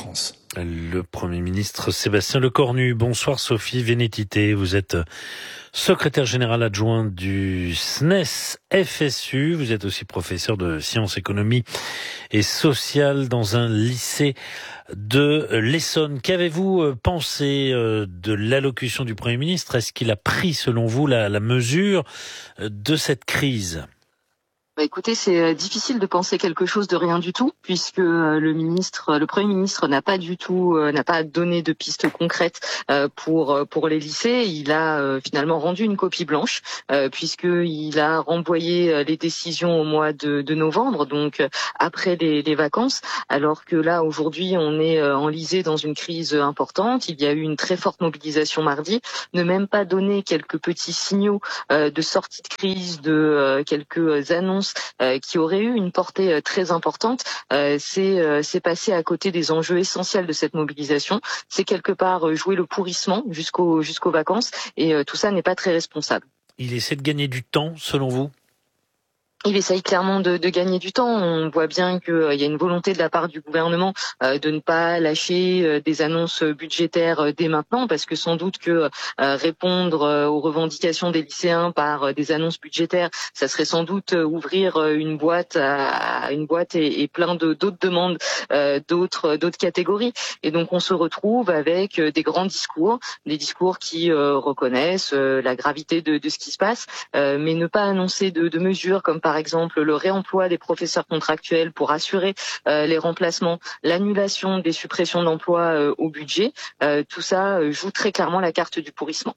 Le Premier ministre Sébastien Lecornu. Bonsoir Sophie Vénétité, vous êtes secrétaire général adjoint du S N E S F S U, vous êtes aussi professeur de sciences économie et sociales dans un lycée de l'Essonne. Qu'avez-vous pensé de l'allocution du Premier ministre? Est-ce qu'il a pris selon vous la, la mesure de cette crise? Bah écoutez, c'est difficile de penser quelque chose de rien du tout, puisque le ministre, le Premier ministre n'a pas du tout, n'a pas donné de pistes concrètes pour pour les lycées. Il a finalement rendu une copie blanche, puisqu'il a renvoyé les décisions au mois de, de novembre, donc après les, les vacances, alors que là aujourd'hui on est enlisé dans une crise importante. Il y a eu une très forte mobilisation mardi, ne même pas donner quelques petits signaux de sortie de crise, de quelques annonces qui aurait eu une portée très importante, euh, c'est euh, c'est passé à côté des enjeux essentiels de cette mobilisation. C'est quelque part jouer le pourrissement jusqu'au jusqu'aux vacances, et euh, tout ça n'est pas très responsable. Il essaie de gagner du temps, selon vous? Il essaye clairement de, de gagner du temps. On voit bien qu'il euh, y a une volonté de la part du gouvernement euh, de ne pas lâcher euh, des annonces budgétaires euh, dès maintenant, parce que sans doute que euh, répondre euh, aux revendications des lycéens par euh, des annonces budgétaires, ça serait sans doute euh, ouvrir euh, une boîte à, à une boîte et, et plein de d'autres demandes, euh, d'autres d'autres catégories. Et donc on se retrouve avec euh, des grands discours, des discours qui euh, reconnaissent euh, la gravité de, de ce qui se passe, euh, mais ne pas annoncer de, de mesures comme par exemple le réemploi des professeurs contractuels pour assurer euh, les remplacements, l'annulation des suppressions d'emplois euh, au budget. Euh, tout ça euh, joue très clairement la carte du pourrissement.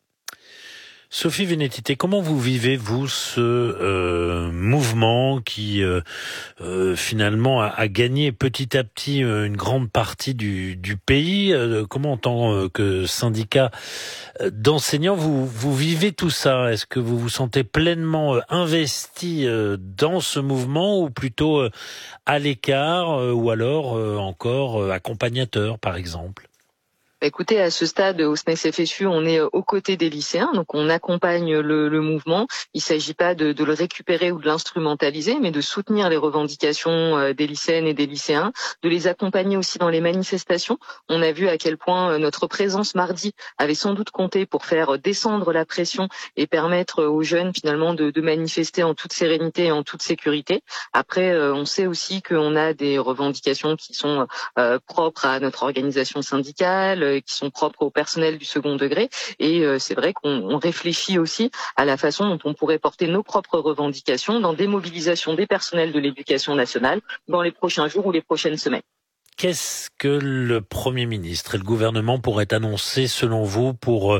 Sophie Vénétité, comment vous vivez, vous, ce euh, mouvement qui, euh, euh, finalement, a, a gagné petit à petit euh, une grande partie du, du pays? euh, Comment, en tant euh, que syndicat d'enseignants, vous, vous vivez tout ça? Est-ce que vous vous sentez pleinement euh, investi euh, dans ce mouvement, ou plutôt euh, à l'écart, euh, ou alors euh, encore euh, accompagnateur, par exemple? Écoutez, à ce stade, au S N E S F S U, on est aux côtés des lycéens, donc on accompagne le, le mouvement. Il ne s'agit pas de, de le récupérer ou de l'instrumentaliser, mais de soutenir les revendications des lycéennes et des lycéens, de les accompagner aussi dans les manifestations. On a vu à quel point notre présence mardi avait sans doute compté pour faire descendre la pression et permettre aux jeunes finalement de, de manifester en toute sérénité et en toute sécurité. Après, on sait aussi qu'on a des revendications qui sont euh, propres à notre organisation syndicale, qui sont propres au personnel du second degré, et euh, c'est vrai qu'on réfléchit aussi à la façon dont on pourrait porter nos propres revendications dans des mobilisations des personnels de l'éducation nationale dans les prochains jours ou les prochaines semaines. Qu'est-ce que le Premier ministre et le gouvernement pourraient annoncer, selon vous, pour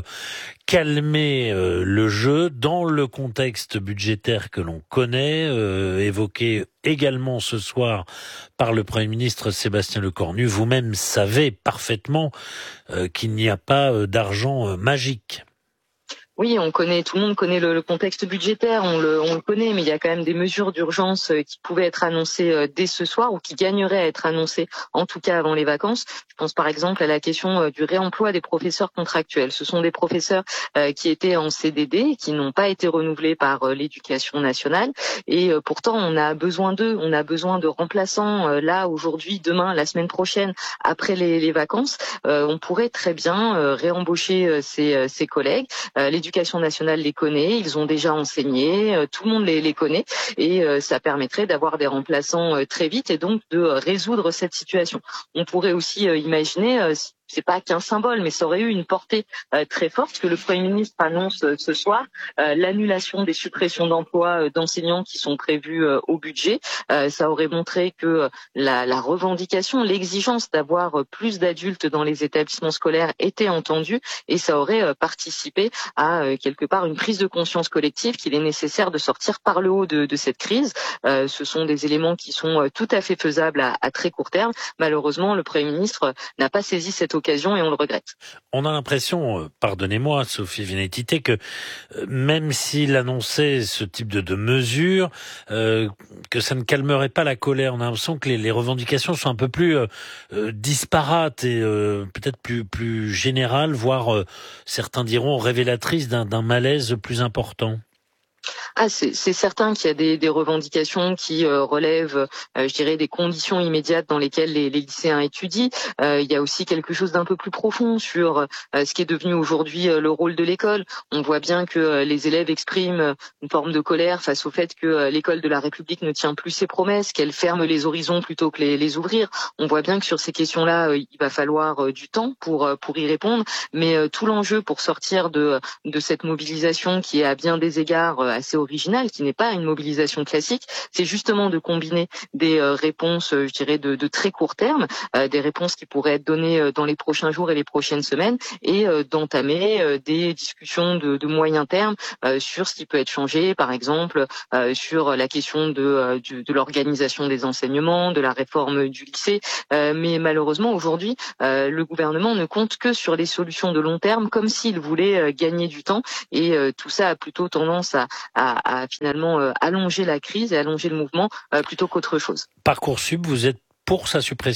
calmer euh, le jeu dans le contexte budgétaire que l'on connaît, euh, évoqué également ce soir par le Premier ministre Sébastien Lecornu? Vous-même savez parfaitement euh, qu'il n'y a pas euh, d'argent euh, magique. Oui, on connaît, tout le monde connaît le, le contexte budgétaire, on le, on le connaît, mais il y a quand même des mesures d'urgence qui pouvaient être annoncées dès ce soir, ou qui gagneraient à être annoncées, en tout cas avant les vacances. Je pense par exemple à la question du réemploi des professeurs contractuels. Ce sont des professeurs euh, qui étaient en C D D, qui n'ont pas été renouvelés par euh, l'éducation nationale, et euh, pourtant on a besoin d'eux, on a besoin de remplaçants euh, là, aujourd'hui, demain, la semaine prochaine, après les, les vacances. Euh, on pourrait très bien euh, réembaucher euh, ces, euh, ces collègues. Euh, L'éducation nationale les connaît, ils ont déjà enseigné, euh, tout le monde les, les connaît, et euh, ça permettrait d'avoir des remplaçants euh, très vite, et donc de euh, résoudre cette situation. On pourrait aussi euh, imaginer, euh, c'est pas qu'un symbole, mais ça aurait eu une portée euh, très forte, que le Premier ministre annonce euh, ce soir euh, l'annulation des suppressions d'emplois euh, d'enseignants qui sont prévues euh, au budget. Euh, ça aurait montré que euh, la, la revendication, l'exigence d'avoir euh, plus d'adultes dans les établissements scolaires était entendue, et ça aurait euh, participé à euh, quelque part une prise de conscience collective qu'il est nécessaire de sortir par le haut de, de cette crise. Euh, ce sont des éléments qui sont euh, tout à fait faisables à, à très court terme. Malheureusement, le Premier ministre euh, n'a pas saisi cette occasion, et on le regrette. On a l'impression, pardonnez-moi Sophie Vénétité, que euh, même s'il annonçait ce type de, de mesures, euh, que ça ne calmerait pas la colère. On a l'impression que les, les revendications sont un peu plus euh, euh, disparates et euh, peut-être plus, plus générales, voire euh, certains diront révélatrices d'un, d'un malaise plus important. Ah, c'est, c'est certain qu'il y a des, des revendications qui euh, relèvent, euh, je dirais, des conditions immédiates dans lesquelles les, les lycéens étudient. Euh, il y a aussi quelque chose d'un peu plus profond sur euh, ce qui est devenu aujourd'hui euh, le rôle de l'école. On voit bien que euh, les élèves expriment une forme de colère face au fait que euh, l'école de la République ne tient plus ses promesses, qu'elle ferme les horizons plutôt que les, les ouvrir. On voit bien que sur ces questions-là, euh, il va falloir euh, du temps pour euh, pour y répondre. Mais euh, tout l'enjeu pour sortir de de cette mobilisation qui est à bien des égards euh, assez originale, qui n'est pas une mobilisation classique, c'est justement de combiner des euh, réponses, euh, je dirais, de, de très court terme, euh, des réponses qui pourraient être données euh, dans les prochains jours et les prochaines semaines, et euh, d'entamer euh, des discussions de, de moyen terme euh, sur ce qui peut être changé, par exemple euh, sur la question de, euh, de, de l'organisation des enseignements, de la réforme du lycée. Euh, mais malheureusement, aujourd'hui, euh, le gouvernement ne compte que sur les solutions de long terme, comme s'il voulait euh, gagner du temps, et euh, tout ça a plutôt tendance à, à, à finalement euh, allonger la crise et allonger le mouvement euh, plutôt qu'autre chose. Parcoursup, vous êtes pour sa suppression ?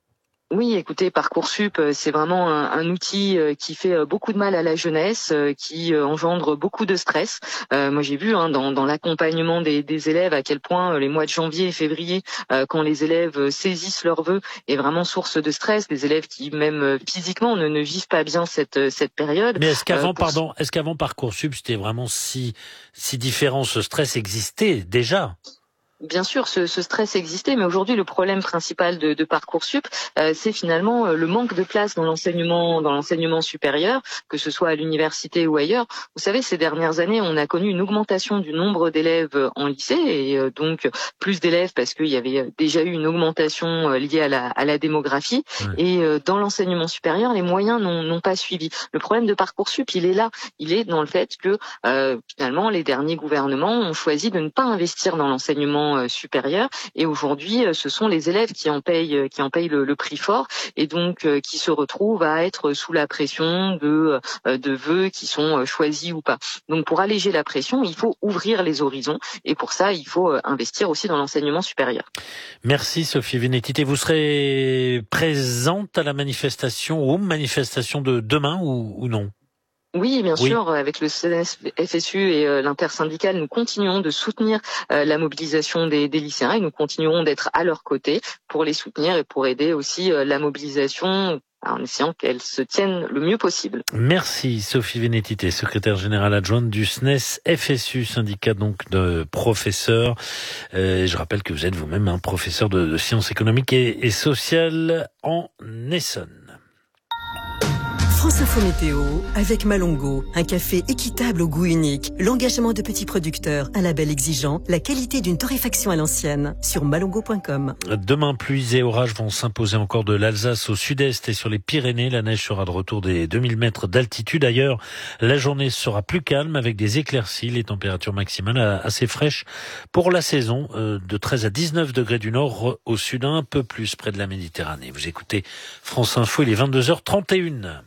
Oui, écoutez, Parcoursup, c'est vraiment un, un outil qui fait beaucoup de mal à la jeunesse, qui engendre beaucoup de stress. Euh, moi, j'ai vu hein, dans, dans l'accompagnement des, des élèves à quel point les mois de janvier et février, euh, quand les élèves saisissent leurs vœux, est vraiment source de stress. Des élèves qui, même physiquement, ne, ne vivent pas bien cette, cette période. Mais est-ce qu'avant, euh, pour... pardon, est-ce qu'avant Parcoursup, c'était vraiment si, si différent, ce stress existait déjà ? Bien sûr, ce, ce stress existait, mais aujourd'hui, le problème principal de, de Parcoursup, euh, c'est finalement euh, le manque de place dans l'enseignement, dans l'enseignement supérieur, que ce soit à l'université ou ailleurs. Vous savez, ces dernières années, on a connu une augmentation du nombre d'élèves en lycée, et euh, donc plus d'élèves parce qu'il y avait déjà eu une augmentation euh, liée à la, à la démographie. Ouais. Et euh, dans l'enseignement supérieur, les moyens n'ont, n'ont pas suivi. Le problème de Parcoursup, il est là. Il est dans le fait que euh, finalement, les derniers gouvernements ont choisi de ne pas investir dans l'enseignement supérieur, et aujourd'hui ce sont les élèves qui en payent qui en payent le, le prix fort, et donc euh, qui se retrouvent à être sous la pression de euh, de vœux qui sont choisis ou pas. Donc pour alléger la pression, il faut ouvrir les horizons, et pour ça il faut investir aussi dans l'enseignement supérieur. Merci Sophie Vénétité. Vous serez présente à la manifestation, aux manifestations de demain ou, ou non ? Oui, bien oui. sûr, avec le C N S F S U et euh, l'intersyndicale, nous continuons de soutenir euh, la mobilisation des, des lycéens, et nous continuerons d'être à leur côté pour les soutenir et pour aider aussi euh, la mobilisation en essayant qu'elle se tienne le mieux possible. Merci Sophie Vénétité, secrétaire générale adjointe du S N E S F S U, syndicat donc de professeurs. Euh, je rappelle que vous êtes vous-même un professeur de, de sciences économiques et, et sociales en Essonne. France Info Météo avec Malongo, un café équitable au goût unique, l'engagement de petits producteurs, un label exigeant, la qualité d'une torréfaction à l'ancienne, sur malongo point com. Demain, pluies et orages vont s'imposer encore de l'Alsace au sud-est et sur les Pyrénées. La neige sera de retour des deux mille mètres d'altitude. Ailleurs, la journée sera plus calme avec des éclaircies, les températures maximales assez fraîches pour la saison, de treize à dix-neuf degrés du nord, au sud un peu plus près de la Méditerranée. Vous écoutez France Info, il est vingt-deux heures trente et une.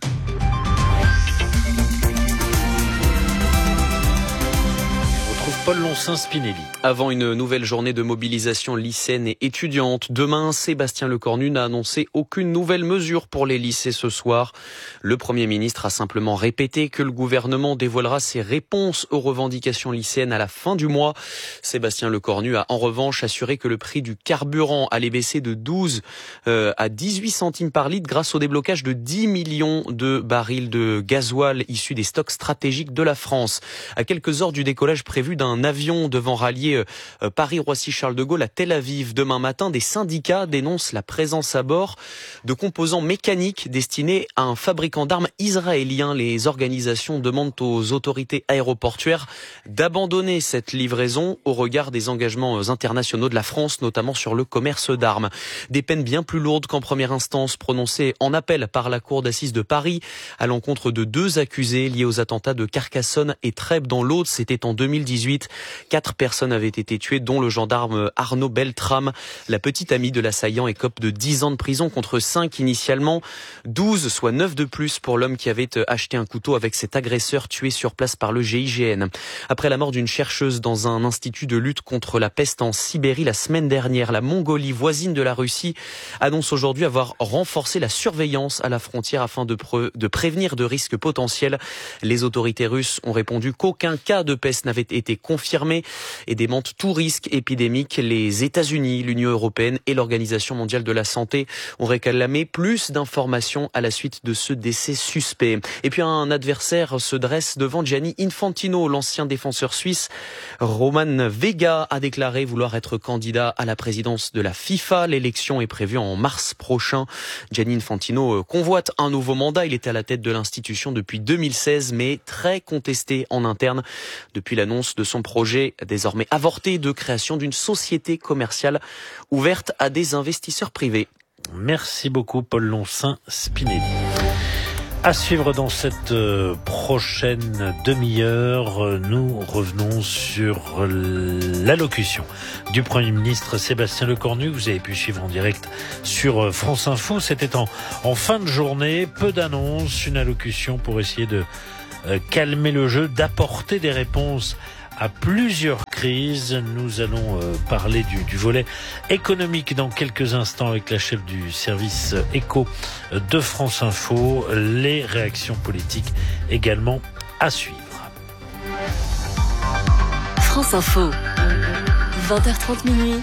Paul Loncin-Spinelli. Avant une nouvelle journée de mobilisation lycéenne et étudiante, demain, Sébastien Lecornu n'a annoncé aucune nouvelle mesure pour les lycées ce soir. Le Premier ministre a simplement répété que le gouvernement dévoilera ses réponses aux revendications lycéennes à la fin du mois. Sébastien Lecornu a en revanche assuré que le prix du carburant allait baisser de douze euh, à dix-huit centimes par litre grâce au déblocage de dix millions de barils de gasoil issus des stocks stratégiques de la France. À quelques heures du décollage prévu d'un Un avion devant rallier euh, Paris-Roissy-Charles de Gaulle à Tel Aviv demain matin, des syndicats dénoncent la présence à bord de composants mécaniques destinés à un fabricant d'armes israélien. Les organisations demandent aux autorités aéroportuaires d'abandonner cette livraison au regard des engagements internationaux de la France, notamment sur le commerce d'armes. Des peines bien plus lourdes qu'en première instance prononcées en appel par la cour d'assises de Paris à l'encontre de deux accusés liés aux attentats de Carcassonne et Trèbes dans l'Aude. C'était en deux mille dix-huit. Quatre personnes avaient été tuées, dont le gendarme Arnaud Beltrame. La petite amie de l'assaillant écope de dix ans de prison contre cinq initialement. douze, soit neuf de plus pour l'homme qui avait acheté un couteau avec cet agresseur tué sur place par le G I G N. Après la mort d'une chercheuse dans un institut de lutte contre la peste en Sibérie la semaine dernière, la Mongolie, voisine de la Russie, annonce aujourd'hui avoir renforcé la surveillance à la frontière afin de, pre- de prévenir de risques potentiels. Les autorités russes ont répondu qu'aucun cas de peste n'avait été été confirmés et démentent tout risque épidémique. Les États-Unis, l'Union européenne et l'Organisation mondiale de la santé ont réclamé plus d'informations à la suite de ce décès suspect. Et puis un adversaire se dresse devant Gianni Infantino. L'ancien défenseur suisse Roman Vega a déclaré vouloir être candidat à la présidence de la FIFA. L'élection est prévue en mars prochain. Gianni Infantino convoite un nouveau mandat. Il était à la tête de l'institution depuis deux mille seize, mais très contesté en interne depuis l'annonce de son projet désormais avorté de création d'une société commerciale ouverte à des investisseurs privés. Merci beaucoup Paul Loncin-Spinelli. À suivre dans cette prochaine demi-heure, nous revenons sur l'allocution du Premier ministre Sébastien Lecornu. Vous avez pu suivre en direct sur France Info. C'était en, en fin de journée, peu d'annonces, une allocution pour essayer de calmer le jeu, d'apporter des réponses à plusieurs crises. Nous allons euh, parler du, du volet économique dans quelques instants avec la chef du service éco de France Info. Les réactions politiques également à suivre. France Info, vingt heures trente minuit.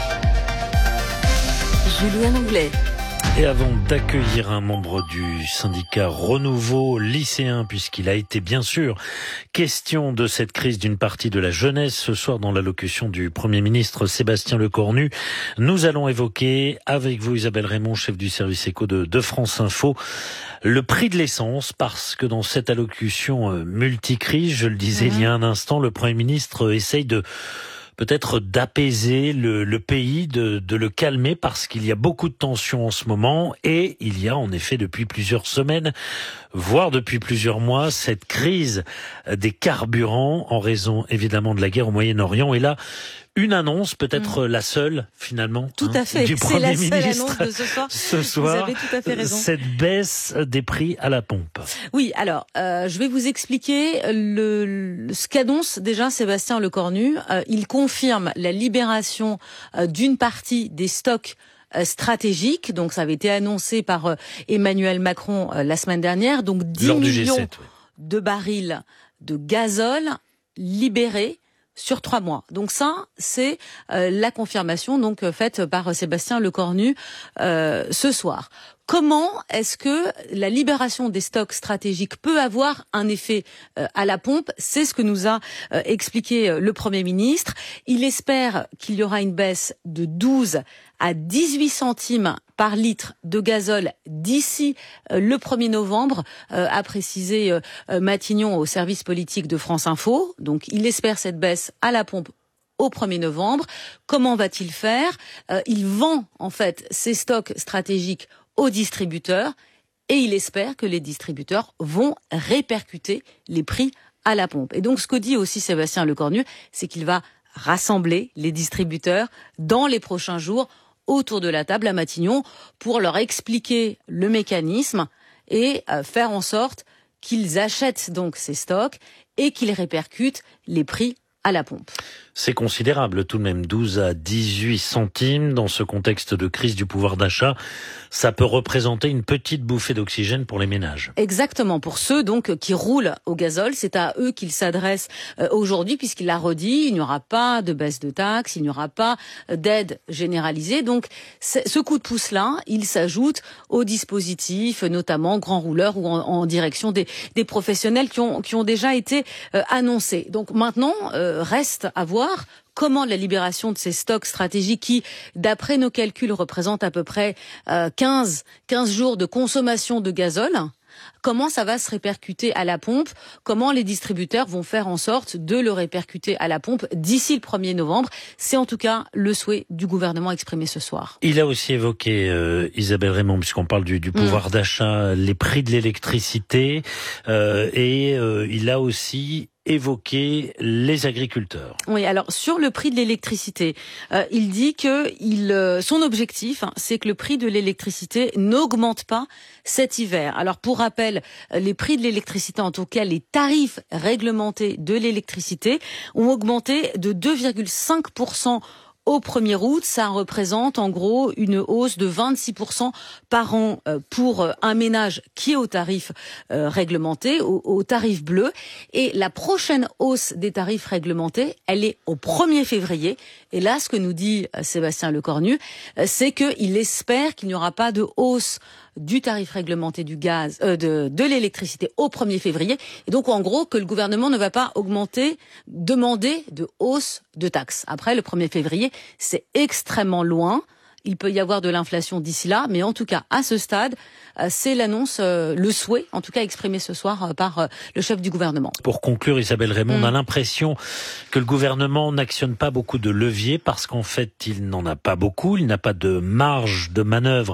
Julien Anglais. Et avant d'accueillir un membre du syndicat Renouveau lycéen, puisqu'il a été bien sûr question de cette crise d'une partie de la jeunesse ce soir dans l'allocution du Premier ministre Sébastien Lecornu, nous allons évoquer avec vous Isabelle Raymond, chef du service éco de, de France Info, le prix de l'essence, parce que dans cette allocution multicrise, je le disais mmh. il y a un instant, le Premier ministre essaye de peut-être d'apaiser le, le pays, de, de le calmer, parce qu'il y a beaucoup de tensions en ce moment, et il y a en effet depuis plusieurs semaines, voire depuis plusieurs mois, cette crise des carburants en raison évidemment de la guerre au Moyen-Orient. Et là, une annonce, peut-être mmh. la seule finalement, tout à fait. Hein, du Premier C'est la seule ministre annonce de ce soir. Ce soir, vous avez tout à fait raison. Cette baisse des prix à la pompe. Oui, alors euh, je vais vous expliquer le, le ce qu'annonce déjà Sébastien Lecornu. Euh, il confirme la libération euh, d'une partie des stocks stratégique. Donc ça avait été annoncé par euh, Emmanuel Macron euh, la semaine dernière. Donc dix millions G sept, oui. de barils de gazole libérés sur trois mois. Donc ça, c'est euh, la confirmation donc faite par Sébastien Lecornu euh, ce soir. Comment est-ce que la libération des stocks stratégiques peut avoir un effet euh, à la pompe? C'est ce que nous a euh, expliqué euh, le Premier ministre. Il espère qu'il y aura une baisse de douze à dix-huit centimes par litre de gazole d'ici euh, le premier novembre, euh, a précisé euh, Matignon au service politique de France Info. Donc il espère cette baisse à la pompe au premier novembre. Comment va-t-il faire? euh, Il vend en fait ses stocks stratégiques aux distributeurs et il espère que les distributeurs vont répercuter les prix à la pompe. Et donc ce que dit aussi Sébastien Lecornu, c'est qu'il va rassembler les distributeurs dans les prochains jours autour de la table à Matignon pour leur expliquer le mécanisme et euh, faire en sorte qu'ils achètent donc ces stocks et qu'ils répercutent les prix à la pompe. C'est considérable tout de même, douze à dix-huit centimes dans ce contexte de crise du pouvoir d'achat. Ça peut représenter une petite bouffée d'oxygène pour les ménages. Exactement, pour ceux donc qui roulent au gazole, c'est à eux qu'il s'adresse euh, aujourd'hui, puisqu'il l'a redit, il n'y aura pas de baisse de taxes, il n'y aura pas d'aide généralisée. Donc ce coup de pouce-là, il s'ajoute aux dispositifs, notamment grands rouleurs ou en, en direction des, des professionnels qui ont, qui ont déjà été euh, annoncés. Donc maintenant, euh, reste à voir comment la libération de ces stocks stratégiques qui, d'après nos calculs, représentent à peu près euh, quinze jours de consommation de gazole, comment ça va se répercuter à la pompe, comment les distributeurs vont faire en sorte de le répercuter à la pompe d'ici le premier novembre. C'est en tout cas le souhait du gouvernement exprimé ce soir. Il a aussi évoqué, euh, Isabelle Raymond, puisqu'on parle du, du pouvoir mmh. d'achat, les prix de l'électricité, euh, et euh, il a aussi évoquer les agriculteurs. Oui, alors sur le prix de l'électricité, euh, il dit que il, euh, son objectif, hein, c'est que le prix de l'électricité n'augmente pas cet hiver. Alors pour rappel, les prix de l'électricité, en tout cas les tarifs réglementés de l'électricité, ont augmenté de deux virgule cinq pour cent au premier août, ça représente en gros une hausse de vingt-six pour cent par an pour un ménage qui est au tarif euh, réglementé, au, au tarif bleu. Et la prochaine hausse des tarifs réglementés, elle est au premier février. Et là, ce que nous dit Sébastien Lecornu, c'est qu'il espère qu'il n'y aura pas de hausse du tarif réglementé du gaz, euh, de, de l'électricité au premier février. Et donc, en gros, que le gouvernement ne va pas augmenter, demander de hausse de taxes. Après, le premier février, c'est extrêmement loin. Il peut y avoir de l'inflation d'ici là, mais en tout cas, à ce stade, c'est l'annonce, euh, le souhait, en tout cas exprimé ce soir euh, par euh, le chef du gouvernement. Pour conclure, Isabelle Raymond, mmh. on a l'impression que le gouvernement n'actionne pas beaucoup de leviers parce qu'en fait, il n'en a pas beaucoup, il n'a pas de marge de manœuvre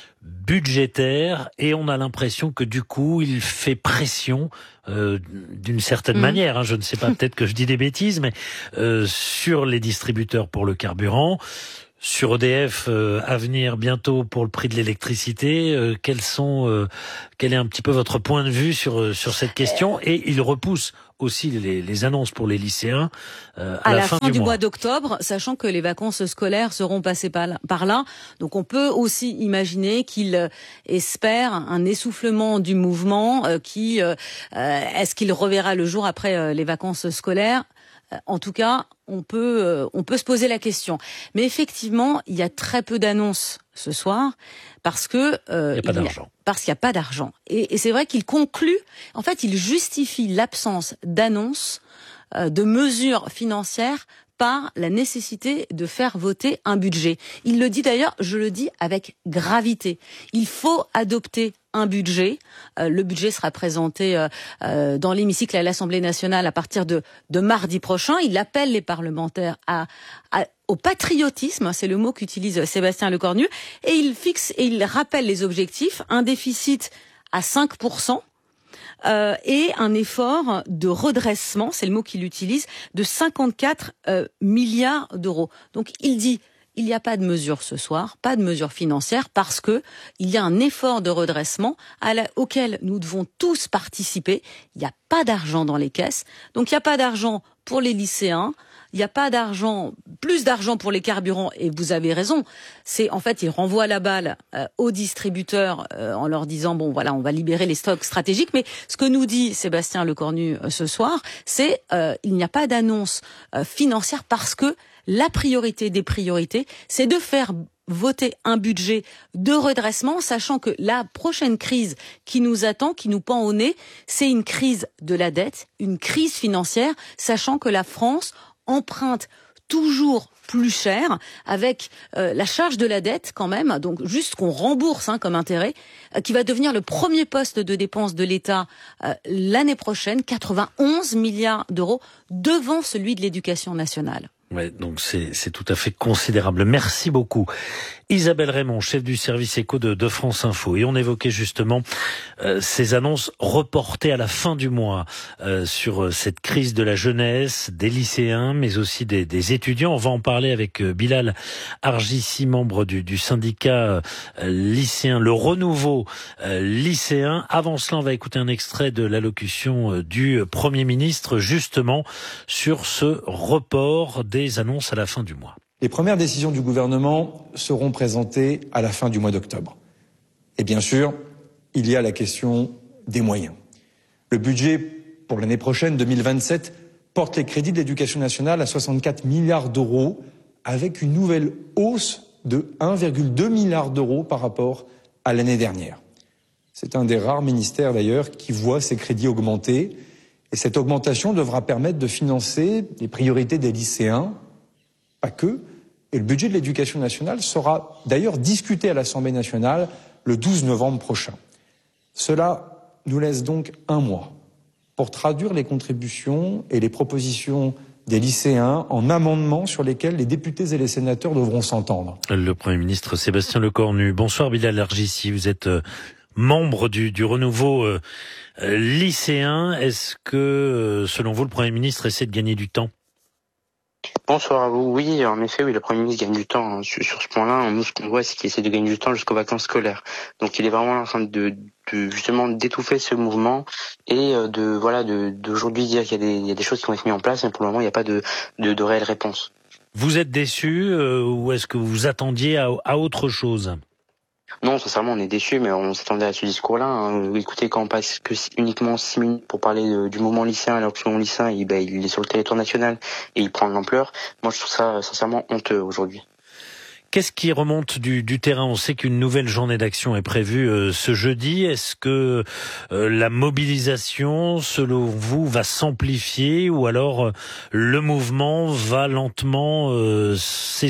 budgétaire et on a l'impression que du coup il fait pression euh, d'une certaine mmh. manière, hein, je ne sais pas, peut-être que je dis des bêtises, mais euh, sur les distributeurs pour le carburant, sur E D F euh, à venir bientôt pour le prix de l'électricité. Euh, quels sont, euh, quel est un petit peu votre point de vue sur sur cette question? Et il repousse aussi les, les annonces pour les lycéens euh, à, à la, la fin, fin du, du mois, mois d'octobre, sachant que les vacances scolaires seront passées par là, par là. Donc on peut aussi imaginer qu'il espère un essoufflement du mouvement euh, qui euh, est-ce qu'il reverra le jour après euh, les vacances scolaires? En tout cas, on peut euh, on peut se poser la question. Mais effectivement, il y a très peu d'annonces ce soir parce que euh, il n'y a pas d'argent. Parce qu'il n'y a pas d'argent. Et, et c'est vrai qu'il conclut. En fait, il justifie l'absence d'annonces, euh, de mesures financières par la nécessité de faire voter un budget. Il le dit d'ailleurs, je le dis avec gravité. Il faut adopter un budget. Euh, le budget sera présenté euh, euh, dans l'hémicycle à l'Assemblée nationale à partir de, de mardi prochain. Il appelle les parlementaires à, à, au patriotisme, c'est le mot qu'utilise Sébastien Lecornu, et il fixe et il rappelle les objectifs, un déficit à cinq pour cent. Euh, et un effort de redressement, c'est le mot qu'il utilise, de cinquante-quatre euh, milliards d'euros. Donc il dit, il n'y a pas de mesure ce soir, pas de mesure financière, parce que il y a un effort de redressement à la, auquel nous devons tous participer. Il n'y a pas d'argent dans les caisses, donc il n'y a pas d'argent pour les lycéens. Il n'y a pas d'argent, plus d'argent pour les carburants, et vous avez raison. C'est en fait, ils renvoient la balle euh, aux distributeurs euh, en leur disant bon voilà, on va libérer les stocks stratégiques. Mais ce que nous dit Sébastien Lecornu euh, ce soir, c'est euh, il n'y a pas d'annonce euh, financière parce que la priorité des priorités, c'est de faire voter un budget de redressement, sachant que la prochaine crise qui nous attend, qui nous pend au nez, c'est une crise de la dette, une crise financière, sachant que la France emprunte toujours plus cher, avec euh, la charge de la dette quand même, donc juste qu'on rembourse hein, comme intérêt, euh, qui va devenir le premier poste de dépense de l'État euh, l'année prochaine, quatre-vingt-onze milliards d'euros, devant celui de l'éducation nationale. Ouais, donc c'est c'est tout à fait considérable. Merci beaucoup. Isabelle Raymond, chef du service éco de, de France Info. Et on évoquait justement euh, ces annonces reportées à la fin du mois euh, sur euh, cette crise de la jeunesse, des lycéens, mais aussi des, des étudiants. On va en parler avec euh, Bilal Argissi, membre du, du syndicat euh, lycéen, le renouveau euh, lycéen. Avant cela, on va écouter un extrait de l'allocution euh, du Premier ministre, justement, sur ce report des annonces à la fin du mois. Les premières décisions du gouvernement seront présentées à la fin du mois d'octobre. Et bien sûr, il y a la question des moyens. Le budget pour l'année prochaine, deux mille vingt-sept, porte les crédits de l'éducation nationale à soixante-quatre milliards d'euros, avec une nouvelle hausse de un virgule deux milliard d'euros par rapport à l'année dernière. C'est un des rares ministères d'ailleurs qui voit ses crédits augmenter. Et cette augmentation devra permettre de financer les priorités des lycéens, pas que. Et le budget de l'éducation nationale sera d'ailleurs discuté à l'Assemblée nationale le douze novembre prochain. Cela nous laisse donc un mois pour traduire les contributions et les propositions des lycéens en amendements sur lesquels les députés et les sénateurs devront s'entendre. Le Premier ministre Sébastien Lecornu. Bonsoir Bilal Argissi, vous êtes euh, membre du, du renouveau euh, lycéen. Est-ce que, euh, selon vous, le Premier ministre essaie de gagner du temps ? Bonsoir à vous. Oui, en effet, oui, le Premier ministre gagne du temps. Hein. Sur, sur ce point-là, nous, ce qu'on voit, c'est qu'il essaie de gagner du temps jusqu'aux vacances scolaires. Donc, il est vraiment en train de, de justement d'étouffer ce mouvement et de voilà de d'aujourd'hui dire qu'il y a des il y a des choses qui vont être mises en place, mais pour le moment, il n'y a pas de de, de réelle réponse. Vous êtes déçu euh, ou est-ce que vous vous attendiez à, à autre chose ? Non, sincèrement, on est déçus, mais on s'attendait à ce discours-là. Hein. Écoutez, quand on passe que uniquement six minutes pour parler de, du mouvement lycéen, alors que ce mouvement lycéen, il, ben, il est sur le territoire national et il prend de l'ampleur, moi je trouve ça sincèrement honteux aujourd'hui. Qu'est-ce qui remonte du, du terrain ? On sait qu'une nouvelle journée d'action est prévue euh, ce jeudi. Est-ce que euh, la mobilisation, selon vous, va s'amplifier ou alors euh, le mouvement va lentement euh, s'essouffler ?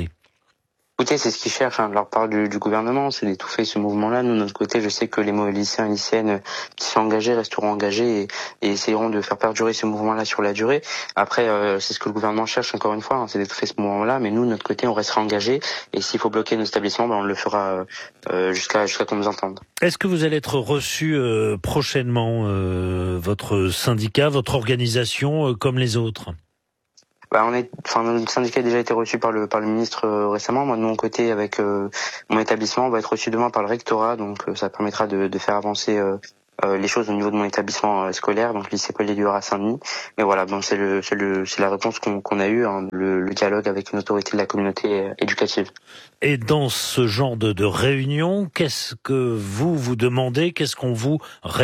Écoutez, c'est ce qu'ils cherchent hein, de leur part du, du gouvernement, c'est d'étouffer ce mouvement-là. Nous, de notre côté, je sais que les lycéens et lycéennes qui sont engagés resteront engagés et, et essaieront de faire perdurer ce mouvement-là sur la durée. Après, euh, c'est ce que le gouvernement cherche encore une fois, hein, c'est d'étouffer ce mouvement-là. Mais nous, de notre côté, on restera engagés et s'il faut bloquer nos établissements, ben, on le fera euh, jusqu'à jusqu'à qu'on nous entende. Est-ce que vous allez être reçu euh, prochainement, euh, votre syndicat, votre organisation, euh, comme les autres ? Bah, on est, enfin, notre syndicat a déjà été reçu par le par le ministre euh, récemment. Moi, de mon côté, avec euh, mon établissement, on va être reçu demain par le rectorat, donc euh, ça permettra de, de faire avancer euh, euh, les choses au niveau de mon établissement euh, scolaire, donc lycée Paul Éluard à Saint-Denis. Mais voilà, bon, c'est le c'est le c'est la réponse qu'on qu'on a eue, hein, le, le dialogue avec une autorité de la communauté euh, éducative. Et dans ce genre de, de réunion, qu'est-ce que vous vous demandez ? Qu'est-ce qu'on vous répond ?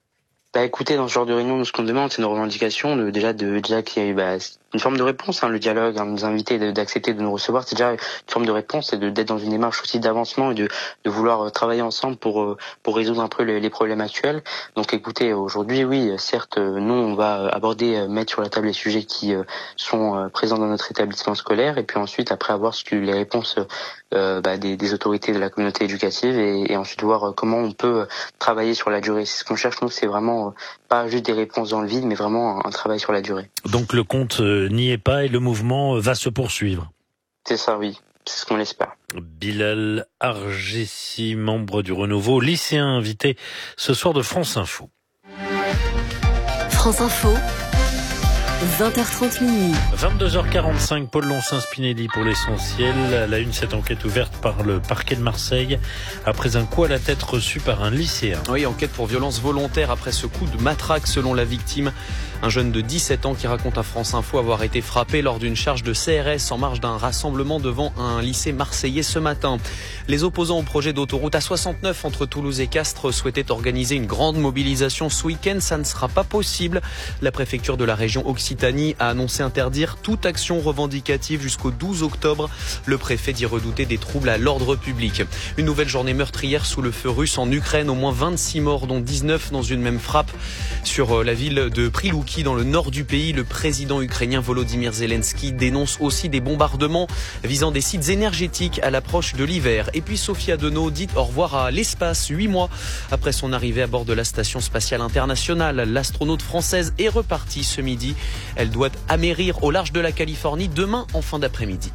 Bah écoutez, dans ce genre de réunion, nous, ce qu'on demande, c'est nos revendications, de, déjà de déjà qu'il y ait bah, une forme de réponse, hein, le dialogue, hein, nous inviter, de, d'accepter de nous recevoir, c'est déjà une forme de réponse, et de d'être dans une démarche aussi d'avancement et de de vouloir euh, travailler ensemble pour euh, pour résoudre un peu les, les problèmes actuels. Donc écoutez, aujourd'hui, oui, certes, euh, nous, on va aborder, euh, mettre sur la table les sujets qui euh, sont euh, présents dans notre établissement scolaire, et puis ensuite, après avoir ce que les réponses euh, bah, des, des autorités de la communauté éducative, et, et ensuite voir euh, comment on peut euh, travailler sur la durée. C'est ce qu'on cherche, nous, c'est vraiment pas juste des réponses dans le vide, mais vraiment un, un travail sur la durée. Donc le compte euh, n'y est pas et le mouvement euh, va se poursuivre. C'est ça, oui. C'est ce qu'on l'espère. Bilal Argessi, membre du Renouveau, lycéen invité ce soir de France Info. France Info, vingt heures trente minuit. vingt-deux heures quarante-cinq, Paul Loncin-Spinelli pour l'essentiel. À la une, cette enquête ouverte par le parquet de Marseille après un coup à la tête reçu par un lycéen. Oui, enquête pour violence volontaire après ce coup de matraque selon la victime. Un jeune de dix-sept ans qui raconte à France Info avoir été frappé lors d'une charge de C R S en marge d'un rassemblement devant un lycée marseillais ce matin. Les opposants au projet d'autoroute A soixante-neuf entre Toulouse et Castres souhaitaient organiser une grande mobilisation ce week-end. Ça ne sera pas possible. La préfecture de la région Occitanie a annoncé interdire toute action revendicative jusqu'au douze octobre. Le préfet dit redouter des troubles à l'ordre public. Une nouvelle journée meurtrière sous le feu russe en Ukraine. Au moins vingt-six morts, dont dix-neuf dans une même frappe sur la ville de Prilouki dans le nord du pays. Le président ukrainien Volodymyr Zelensky dénonce aussi des bombardements visant des sites énergétiques à l'approche de l'hiver. Et puis Sophie Adenau dit au revoir à l'espace huit mois après son arrivée à bord de la station spatiale internationale. L'astronaute française est repartie ce midi. Elle doit amérir au large de la Californie demain en fin d'après-midi.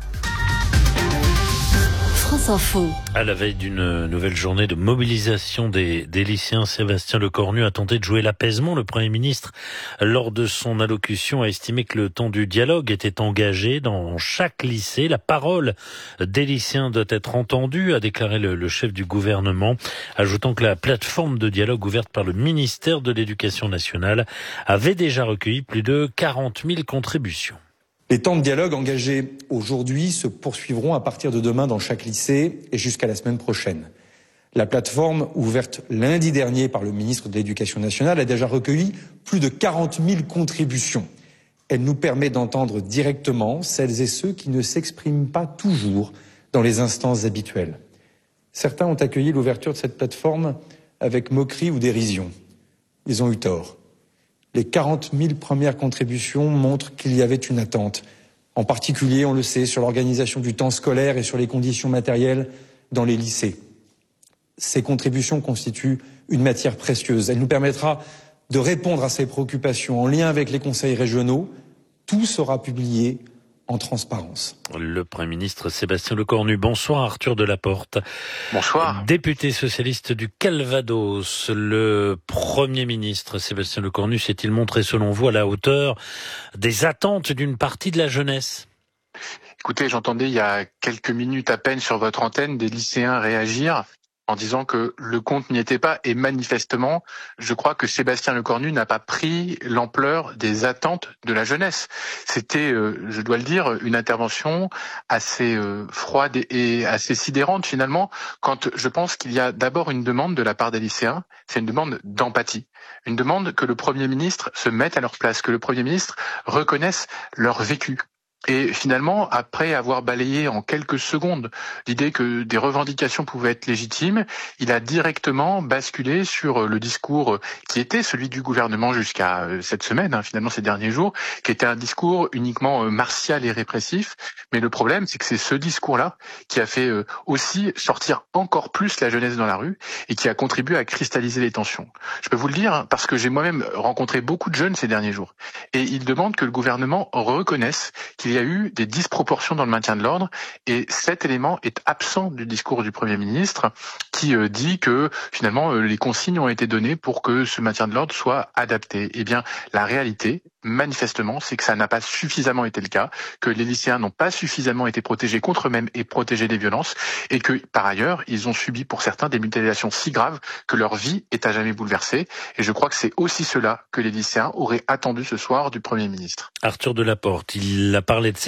France Info. À la veille d'une nouvelle journée de mobilisation des, des lycéens, Sébastien Lecornu a tenté de jouer l'apaisement. Le Premier ministre, lors de son allocution, a estimé que le temps du dialogue était engagé dans chaque lycée. La parole des lycéens doit être entendue, a déclaré le, le chef du gouvernement, ajoutant que la plateforme de dialogue ouverte par le ministère de l'Éducation nationale avait déjà recueilli plus de quarante mille contributions. Les temps de dialogue engagés aujourd'hui se poursuivront à partir de demain dans chaque lycée et jusqu'à la semaine prochaine. La plateforme, ouverte lundi dernier par le ministre de l'Éducation nationale, a déjà recueilli plus de quarante mille contributions. Elle nous permet d'entendre directement celles et ceux qui ne s'expriment pas toujours dans les instances habituelles. Certains ont accueilli l'ouverture de cette plateforme avec moquerie ou dérision. Ils ont eu tort. Les quarante mille premières contributions montrent qu'il y avait une attente. En particulier, on le sait, sur l'organisation du temps scolaire et sur les conditions matérielles dans les lycées. Ces contributions constituent une matière précieuse. Elle nous permettra de répondre à ces préoccupations en lien avec les conseils régionaux. Tout sera publié en transparence. Le Premier ministre Sébastien Lecornu. Bonsoir Arthur Delaporte. Bonsoir. Député socialiste du Calvados, le Premier ministre Sébastien Lecornu s'est-il montré selon vous à la hauteur des attentes d'une partie de la jeunesse ? Écoutez, j'entendais il y a quelques minutes à peine sur votre antenne des lycéens réagir en disant que le compte n'y était pas. Et manifestement, je crois que Sébastien Lecornu n'a pas pris l'ampleur des attentes de la jeunesse. C'était, euh, je dois le dire, une intervention assez euh, froide et assez sidérante finalement, quand je pense qu'il y a d'abord une demande de la part des lycéens, c'est une demande d'empathie, une demande que le Premier ministre se mette à leur place, que le Premier ministre reconnaisse leur vécu. Et finalement, après avoir balayé en quelques secondes l'idée que des revendications pouvaient être légitimes, il a directement basculé sur le discours qui était celui du gouvernement jusqu'à cette semaine, hein, finalement ces derniers jours, qui était un discours uniquement martial et répressif. Mais le problème, c'est que c'est ce discours-là qui a fait aussi sortir encore plus la jeunesse dans la rue et qui a contribué à cristalliser les tensions. Je peux vous le dire, parce que j'ai moi-même rencontré beaucoup de jeunes ces derniers jours. Et ils demandent que le gouvernement reconnaisse qu'il il y a eu des disproportions dans le maintien de l'ordre et cet élément est absent du discours du Premier ministre qui euh, dit que finalement euh, les consignes ont été données pour que ce maintien de l'ordre soit adapté. Eh bien, la réalité, manifestement, c'est que ça n'a pas suffisamment été le cas, que les lycéens n'ont pas suffisamment été protégés contre eux-mêmes et protégés des violences et que par ailleurs, ils ont subi pour certains des mutilations si graves que leur vie est à jamais bouleversée. Et je crois que c'est aussi cela que les lycéens auraient attendu ce soir du Premier ministre. Arthur Delaporte, il a parlé de